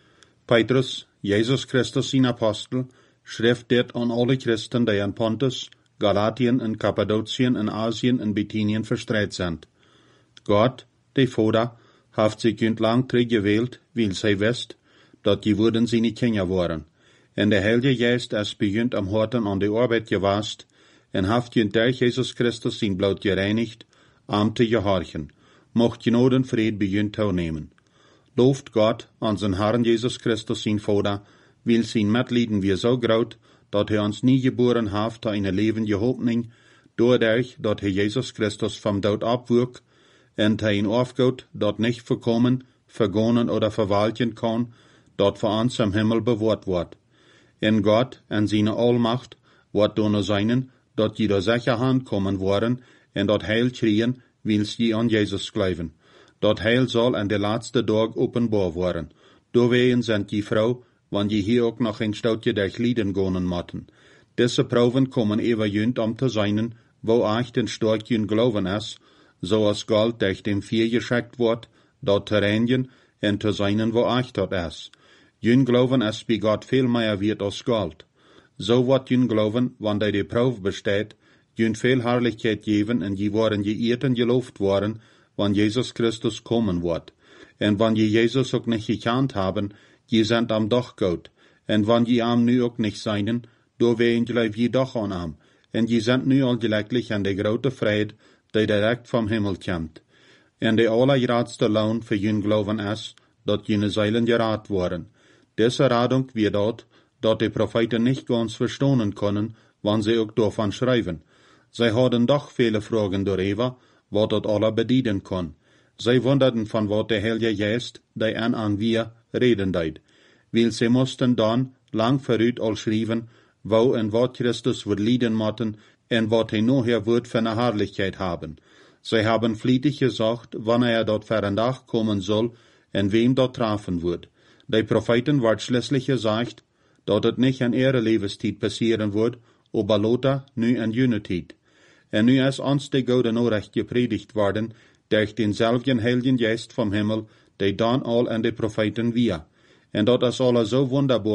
[SPEAKER 1] Petrus, Jesus Christus sein Apostel, schrift dit an alle Christen, die in Pontus, Galatien en Kappadokien en Asien en Bithynien verstreit sind. Gott, der Vater, haft sich jünt lang gewählt, weil sie wisst, dat die würden seine Kinder waren. En der Heilige Geist es begünt am Horten an die Arbeit gewast, en haft jünt durch Jesus Christus sein Blut gereinigt, am te gehorchen. Mocht Genoden Fried begünt teilnehmen. Loft Gott an sein Herrn Jesus Christus sein Vater, will sein Mitleiden wir so graut, dat hij uns nie geboren haft a eine levende Hoffnung, doordat dat hij Jesus Christus vom Tod abwürk, en hij ihn aufgaut, dat nicht verkommen, vergonnen oder verwalten kann, dat voor uns am Himmel bewahrt wordt. En Gott en seine Allmacht wordt door seinen, dat je door sicher hand kommen worden, en dat Heil kriegen, wils je an Jesus glauben. Dat Heil soll an der laatste Dag openbaar worden. Doorwegen sind die Frau, wann je hier ook nog een stoutje durch Lieden gonen motten. Diese Proben kommen ever jünt am te seinen, wo echt den stark jün Glauben is, so als Gold durch den Vier geschickt wordt, dat te reinigen, en te seinen, wo echt dat is. Jün Glauben is bij Gott veel meer wird als Gold. So wordt jün Glauben, wann die Probe besteht, jün veel Herrlichkeit geben, en je worden geëerd en geloofd worden, wann Jesus Christus kommen wird. En wann je Jesus ook nicht gekannt haben, je sind am doch gut. En wann je am nu ook nicht seinen, do ween je doch an am. En je sind nu al gelecklich an de grote Fried, die direkt vom Himmel kommt. En de allergrootste Lohn für jün Glauben is, dat jene Seilen geraad worden. Diese Radung wird dat die Propheten nicht ganz verstehen können, wann sie auch davon schreiben. Sie hadden doch viele Fragen darüber, wat dat alle bedienen kann. Sie wunderten von wat der Heilige Geist, die an wir reden deed. Weil sie mussten dann lang verrüht al schreiben, wo en wat Christus wird lieden motten, en wat hij nachher wird für eine Herrlichkeit haben. Sie haben flietig gesagt, wann dort für ein Tag kommen soll, en wem dort treffen wird. Die Propheten wird schließlich gesagt, dat het nicht in ihre Lebenszeit passieren wird, aber loter nu in jene Zeit. En nu is ons de Gode Nachricht gepredigt worden, durch denselben Heiligen Geist vom Himmel, die dann all an de Propheten wir. En dat is alle so wunderbar,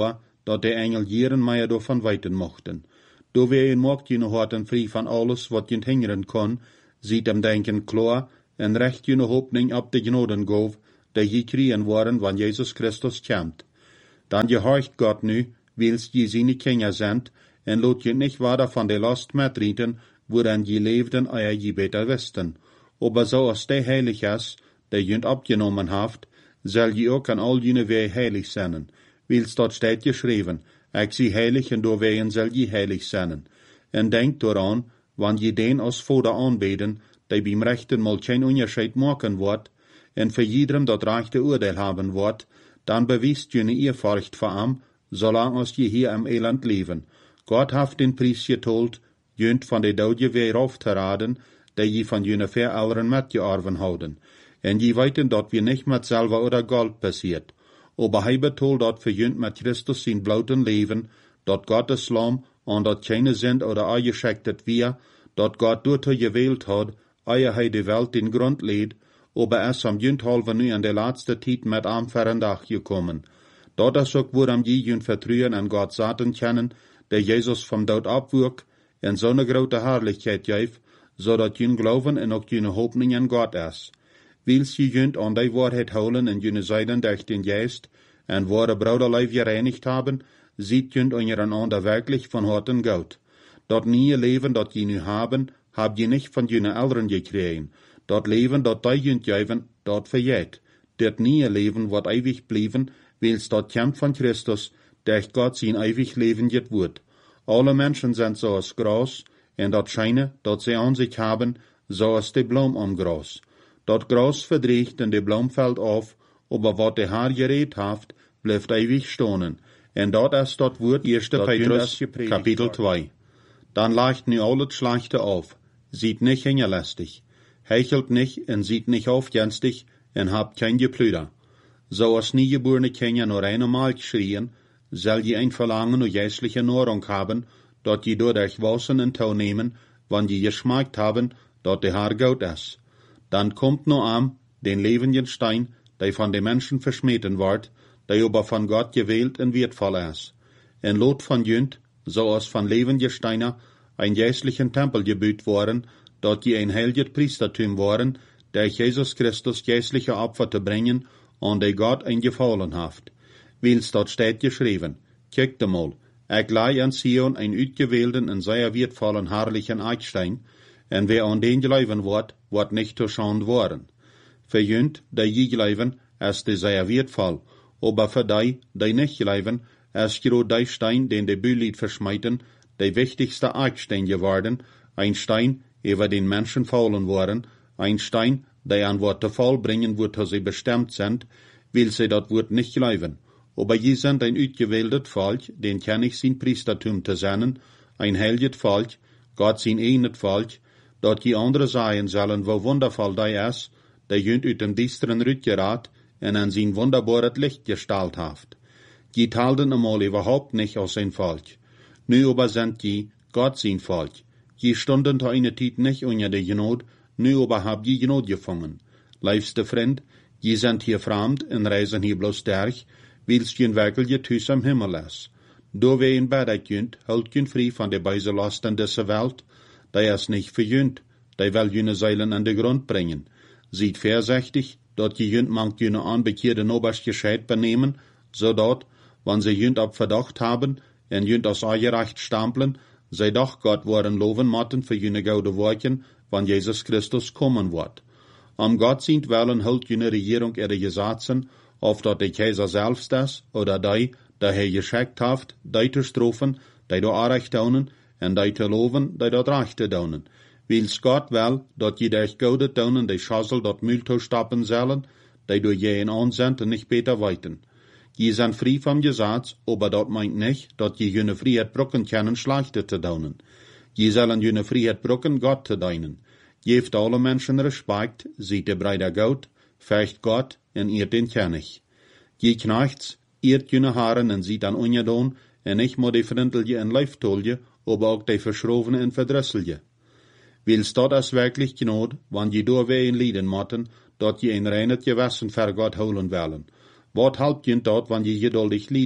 [SPEAKER 1] dat de Engel jeren meer davon weiten mochten. Do wir in mocht jene harten frei van alles, wat je hingeren kon, ziet hem denken klar, en recht jene hoopning op de genoden gov, die je kriegen waren, wanneer Jezus Christus komt. Dan gehorcht Gott nu, wils je seine Kinder sind, en lot je nicht weiter van de last metrieten, woran je leefden, eer je beter wisten. Aber so als de heilig is, die je abgenommen haft, zal je ook aan al jene wee heilig zijn. Wils dat staat geschreven, ik zie heilig en door weeën zal je heilig zijn. En denk daaraan, wanneer je den als Vader aanbeden, die beim rechten mal geen onderscheid maken wordt, en voor iedereen dat rechte oordeel hebben wordt, dan bewijst je een eerfurcht voor hem, zolang als je hier im Elend leven. Gott heeft den Prijs getold, junt van de dood je weer af te raden, die je van jene verouderen met je arven houden. En je weten dat we niet met zilver oder gold passiert. Aber hij betoelt dat voor junt met Christus zijn blouten leven, dat God de slam, en dat keine sind oder eingeschickt het wir, dat God door te gewählt had, eer hij de Welt den Grund leed, aber es am junt halve nu in de laatste tijd met am verren dag gekommen. Dat is ook waarom je junt vertrouwen en God zaten kennen, der Jesus vom dood opwurk, en zo'n grote herrlichkeit geeft, zodat je geloven en ook je hoopning in God is. Wils je junt aan die waarheid houden en je zijden durch den Geist, en ware Bruderleib gereinigt haben, ziet junt an ihren ander wirklich von harten Goud. Dat nieuwe leven dat je nu haben, hab je nicht von jene Eltern gekregen. Dat leven dat die junt geven, dat verjeet. Dat nieuwe leven wat ewig blijven, wils dat komt van Christus, durch Gott zijn ewig leven jet wordt. Alle Menschen sind so als Gras, en dat Scheine, dat sie an sich haben, so als de Blom am Gras. Dat Gras verdriecht en de Blom fällt auf, aber wat de Haar gereed haft, blijft ewig stonen. En dat is dat woord 1. Petrus, Kapitel 2. Dan leicht nu al het Schlechte auf, sieht nicht hingerlästig, hechelt nicht en sieht nicht aufjenstig, en habt kein Geplüder. So als niegeborene Kinder nur einmal schrien, soll je ein Verlangen und geistliche Nahrung haben, dat je durch Wassen in Tau nehmen, wann je geschmeckt haben, dat de Haar Goud is. Dan kommt no am, den lebenden Stein, der von den Menschen verschmeten wird, der aber von Gott gewählt und wertvoll ist. En lot von Jünd, so als von lebenden Steiner, ein geistlichen Tempel gebüht worden, dat je ein heiliges Priestertum waren, der Jesus Christus geistliche Opfer zu bringen, und der Gott ein Gefallen haft. Wils dat steht geschrieben, kijkt mal, ik lei an Sion ein uitgewählten en sehr wertvollen herrlichen Eichstein, en wer an den geleiven wordt nicht zu schand worden. Für jünd, die je geleiven, ist de sehr wertvoll, aber für die nicht geleiven, ist gero die Stein, den de Bülied verschmeiten, der wichtigste Eichstein geworden, ein Stein, über den Menschen fallen worden, ein Stein, der an Wort zu Fall bringen wird, dass sie bestimmt sind, will sie dat Wort nicht geleiven. Aber je sind ein uitgewähltes Volk, den kann ich sein Priestertum zu sein, ein heiliges Volk, Gott sein eigenes Volk, dat je andere sagen sollen, wo wundervoll die ist, der jünt uit dem düsteren Rütgerat en an sein wunderbares Licht gestalt haft. Je talten einmal überhaupt nicht aus sein Volk. Nu aber sind je Gott sein Volk. Je stunden zu einer Zeit nicht unter der Genot, nu aber hab je Genot gefangen. Liebste Freund, je sind hier fremd en reisen hier bloß durch, wils je werkel je thuis am Himmel is. Do we in bed kunt, hult je vrij van de bijzelasten deze Welt, die is nicht verjünt, die will jene Seilen an den Grund bringen. Sieht vorsichtig, dat je jünt mangt jene anbekehrte Nobers gescheit benehmen, zodat, wann sie jünt ab Verdacht haben, en jünt aus eigen Recht stampeln, sei doch Gott worden loven matten für jene goude Worten, wann Jesus Christus kommen wird. Am Gott sind Willen hult jene Regierung ihre Gesetzen, of dat de Kaiser selbst ist, oder die er geschickt haft, die zu strafen, die do Recht daunen, en die te loven, die dat Recht te daunen. Wils Gott will, dat je durch goude daunen, die Schassel dat Mühlto stappen sollen, die do je in aanzend en nicht beter weiten. Je sind frei vom Gesetz, aber dat meint nicht, dat je jene Freiheit brucken können, Schlechte te daunen. Je sollen jene Freiheit brucken, Gott te dienen. Geeft alle Menschen Respekt, sieht de Brüder Gott, fecht Gott en eert den König. Je knechts, eert jene Haaren en ziet an ongedaan, en nicht maar de Frintelje en Leiftoelje, aber auch de Verschrovene en Verdresselje. Wils dat is wirklich Gnade, wann je doorwegen lieden motten, dat je een reinet Gewissen ver Gott holen willen. Wat helpt je dat, wann je geduldig lieden,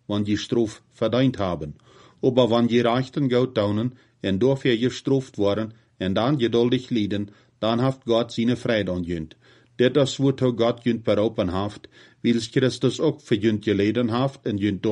[SPEAKER 1] wann die Straf verdient haben. Aber wann die Rechten Gott daunen und dafür gestraft worden und dann geduldig lieden, dann haft Gott seine Freude an jünt. Das wird Gott jünt beropen haft, weil Christus auch für jünt geleden haft und jünt